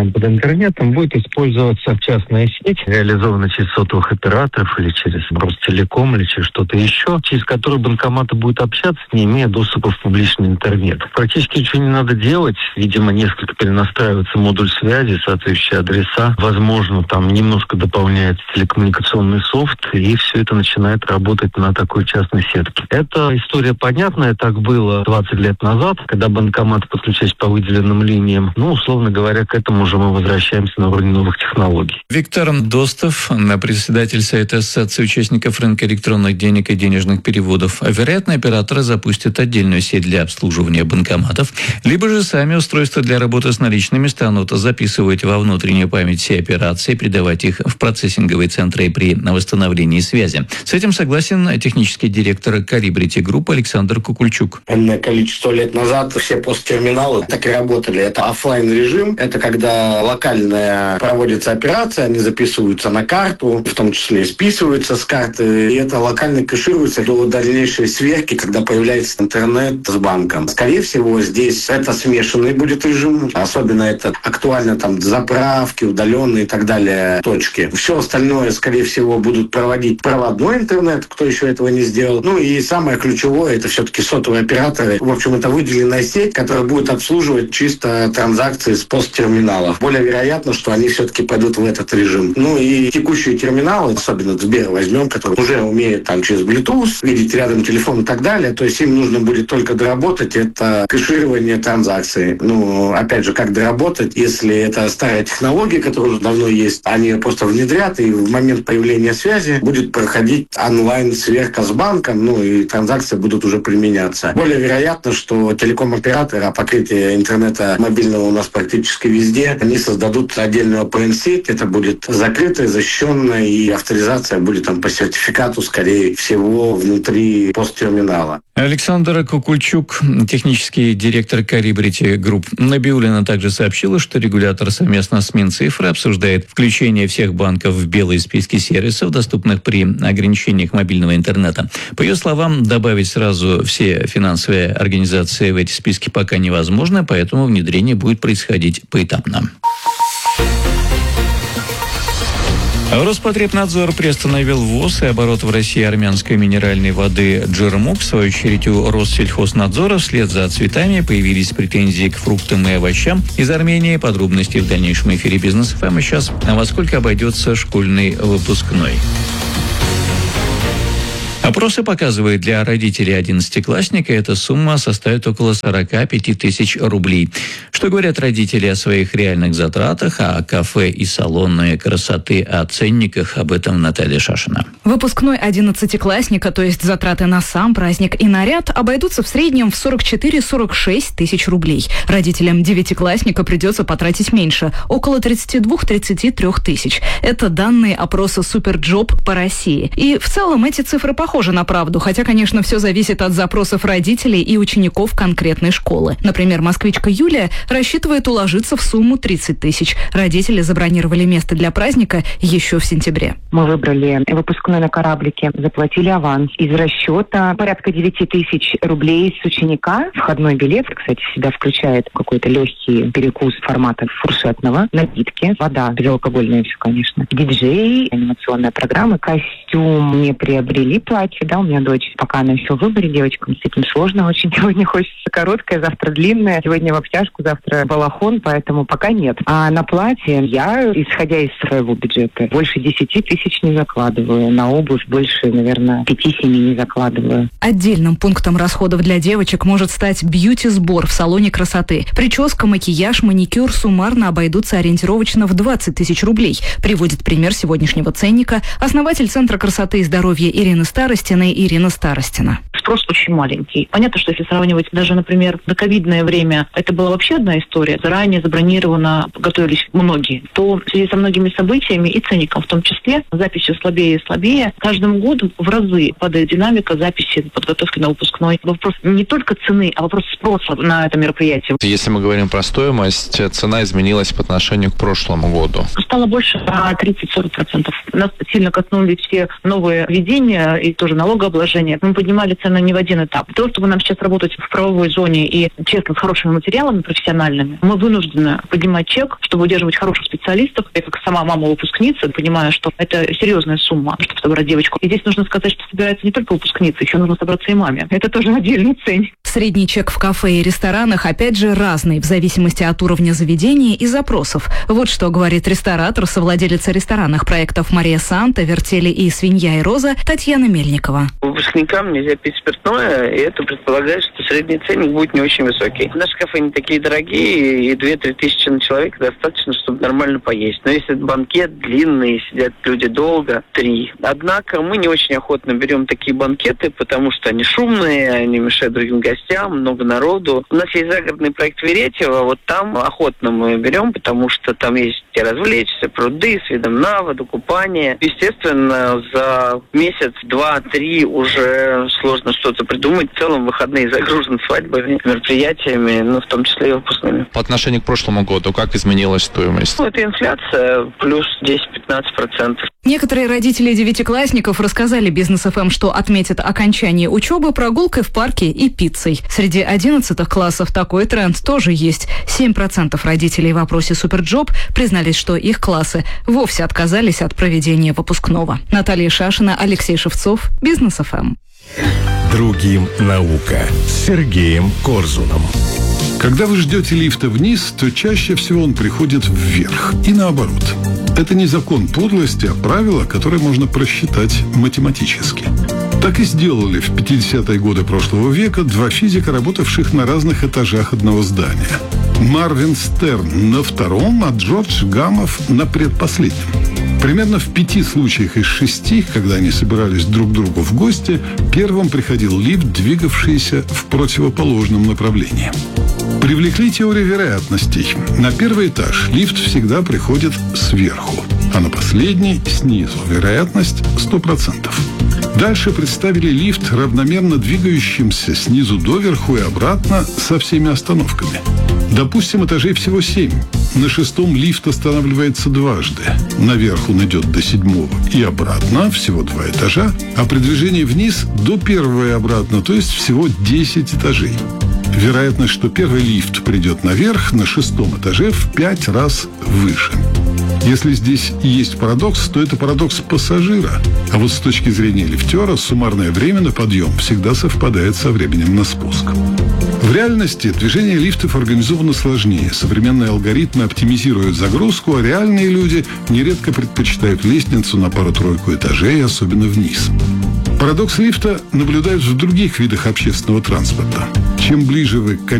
связан под интернетом, будет использоваться частная сеть, реализованная через сотовых операторов или через Ростелеком или через что-то еще, через которую банкоматы будут общаться, не имея доступа в публичный интернет. Практически ничего не надо делать. Видимо, несколько перенастраивается модуль связи, соответствующие адреса. Возможно, там немножко дополняется телекоммуникационный софт, и все это начинает работать на такой частной сетке. Эта история понятная. Так было двадцать лет назад, когда банкоматы подключались по выделенным линиям. Ну, условно говоря, к этому уже мы возвращаемся на уровень новых технологий.
Виктор Достов, председатель Совета Ассоциации участников рынка электронных денег и денежных переводов. Вероятно, операторы запустят отдельную сеть для обслуживания банкоматов, либо же сами устройства для работы с наличными станут записывать во внутреннюю память все операции, передавать их в процессинговые центры при восстановлении связи. С этим согласен технический директор Calibri Group Александр Кукульчук.
Энное количество лет назад все посттерминалы так и работали. Это офлайн режим, это когда локальная проводится операция, они записываются на карту, в том числе списываются с карты, и это локально кэшируется до дальнейшей сверки, когда появляется интернет с банком. Скорее всего, здесь это смешанный будет режим, особенно это актуально там заправки, удаленные и так далее точки. Все остальное, скорее всего, будут проводить проводной интернет, кто еще этого не сделал. Ну и самое ключевое, это все-таки сотовые операторы. В общем, это выделенная сеть, которая будет обслуживать чисто транзакции с посттерминалов. Более вероятно, что они все-таки пойдут в этот режим. Ну и текущие терминалы, особенно Сбер возьмем, который уже умеет там через Bluetooth видеть рядом телефон и так далее, то есть им нужно будет только доработать это кэширование транзакций. Ну, опять же, как доработать, если это старая технология, которая уже давно есть, они ее просто внедрят, и в момент появления связи будет проходить онлайн-сверка с банком, ну и транзакции будут уже применяться. Более вероятно, что телеком-операторы, а покрытие интернета мобильного у нас практически везде, они создадут отдельную пэ эн-сеть, это будет закрытая, защищенная, и авторизация будет там по сертификату, скорее всего, внутри посттерминала.
Александр Кукульчук, технический директор Calibri Group. Набиуллина также сообщила, что регулятор совместно с Минцифрой обсуждает включение всех банков в белые списки сервисов, доступных при ограничениях мобильного интернета. По ее словам, добавить сразу все финансовые организации в эти списки пока невозможно, поэтому внедрение будет происходить поэтапно. Роспотребнадзор приостановил ввоз и оборот в России армянской минеральной воды «Джермук». В свою очередь у Россельхознадзора вслед за цветами появились претензии к фруктам и овощам из Армении. Подробности в дальнейшем эфире «Бизнес эф эм». А сейчас, во сколько обойдется школьный выпускной? Опросы показывают, для родителей одиннадцатиклассника эта сумма составит около сорок пять тысяч рублей. Что говорят родители о своих реальных затратах, о кафе и салонной красоты, о ценниках? Об этом Наталья Шашина.
Выпускной одиннадцатиклассника, то есть затраты на сам праздник и наряд, обойдутся в среднем в сорок четыре - сорок шесть тысяч рублей. Родителям девятиклассника придется потратить меньше, около тридцать два - тридцать три тысяч. Это данные опроса Суперджоп по России. И в целом эти цифры похожи на правду, хотя, конечно, все зависит от запросов родителей и учеников конкретной школы. Например, москвичка Юлия рассчитывает уложиться в сумму тридцать тысяч. Родители забронировали место для праздника еще в сентябре.
Мы выбрали выпускной на кораблике, заплатили аванс. Из расчета порядка девять тысяч рублей с ученика. Входной билет, кстати, в себя включает какой-то легкий перекус формата фуршетного, напитки, вода, безалкогольная все, конечно, диджей, анимационная программа, костюм не приобрели, платье, да, у меня дочь, пока она еще в выборе, девочкам с этим сложно очень. Сегодня хочется короткое, завтра длинное, сегодня в обтяжку, завтра балахон, поэтому пока нет. А на платье я, исходя из своего бюджета, больше десяти тысяч не закладываю. На обувь больше, наверное, пяти-семи не закладываю.
Отдельным пунктом расходов для девочек может стать бьюти-сбор в салоне красоты. Прическа, макияж, маникюр суммарно обойдутся ориентировочно в двадцать тысяч рублей. Приводит пример сегодняшнего ценника основатель Центра красоты и здоровья Ирины Старостиной Ирина Старостина.
Спрос очень маленький. Понятно, что если сравнивать даже, например, доковидное время, это была вообще одна история. Заранее забронировано, готовились многие. То в связи со многими событиями и ценником в том числе, записью слабее и слабее, каждым годом в разы падает динамика записи подготовки на выпускной. Вопрос не только цены, а вопрос спроса на это мероприятие.
Если мы говорим про стоимость, цена изменилась по отношению к прошлому году.
Стало больше на тридцать - сорок процентов. Нас сильно коснулись все новые введения и тоже налогообложение. Мы поднимали цены не в один этап. Для того, чтобы нам сейчас работать в правовой зоне и, честно, с хорошими материалами профессиональными, мы вынуждены поднимать чек, чтобы удерживать хороших специалистов. Я как сама мама выпускница понимаю, что это серьезная сумма, чтобы собрать девочку. И здесь нужно сказать, что собирается не только выпускница, еще нужно собраться и маме. Это тоже отдельный ценник.
Средний чек в кафе и ресторанах, опять же, разный в зависимости от уровня заведения и запросов. Вот что говорит ресторатор, совладелица ресторанных проектов «Мария Санта», «Вертели» и «Свинья и роза» Татьяна Мельникова.
Выпускникам нельзя пить спиртное, и это предполагает, что средний ценник будет не очень высокий. Наши кафе не такие дорогие, и две-три тысячи на человека достаточно, чтобы нормально поесть. Но если банкет длинный, сидят люди долго, три. Однако мы не очень охотно берем такие банкеты, потому что они шумные, они мешают другим гостям. Много народу. У нас есть загородный проект Веретьево, вот там охотно мы берем, потому что там есть где развлечься, пруды с видом на воду, купание. Естественно, за месяц, два, три уже сложно что-то придумать. В целом выходные загружены свадьбами, мероприятиями, ну, в том числе и выпускными.
По отношению к прошлому году, как изменилась стоимость?
Ну, это инфляция плюс десять-пятнадцать процентов.
Некоторые родители девятиклассников рассказали Бизнес эф эм, что отметят окончание учебы прогулкой в парке и пиццей. Среди одиннадцатых классов такой тренд тоже есть. семь процентов родителей в опросе Суперджоп признались, что их классы вовсе отказались от проведения выпускного. Наталья Шашина, Алексей Шевцов, Бизнес эф эм.
Другим наука с Сергеем Корзуном.
Когда вы ждете лифта вниз, то чаще всего он приходит вверх. И наоборот. Это не закон подлости, а правило, которое можно просчитать математически. Так и сделали в пятидесятые годы прошлого века два физика, работавших на разных этажах одного здания. Марвин Стерн на втором, а Джордж Гамов на предпоследнем. Примерно в пяти случаях из шести, когда они собирались друг к другу в гости, первым приходил лифт, двигавшийся в противоположном направлении. Привлекли теорию вероятностей. На первый этаж лифт всегда приходит сверху, а на последний – снизу. Вероятность – сто процентов. Дальше представили лифт равномерно двигающимся снизу доверху и обратно со всеми остановками. Допустим, этажей всего семь. На шестом лифт останавливается дважды. Наверх он идет до седьмого и обратно, всего два этажа, а при движении вниз до первого и обратно, то есть всего десять этажей. Вероятность, что первый лифт придет наверх, на шестом этаже в пять раз выше. Если здесь и есть парадокс, то это парадокс пассажира. А вот с точки зрения лифтера суммарное время на подъем всегда совпадает со временем на спуск. В реальности движение лифтов организовано сложнее. Современные алгоритмы оптимизируют загрузку, а реальные люди нередко предпочитают лестницу на пару-тройку этажей, особенно вниз. Парадокс лифта наблюдают в других видах общественного транспорта. Чем ближе вы к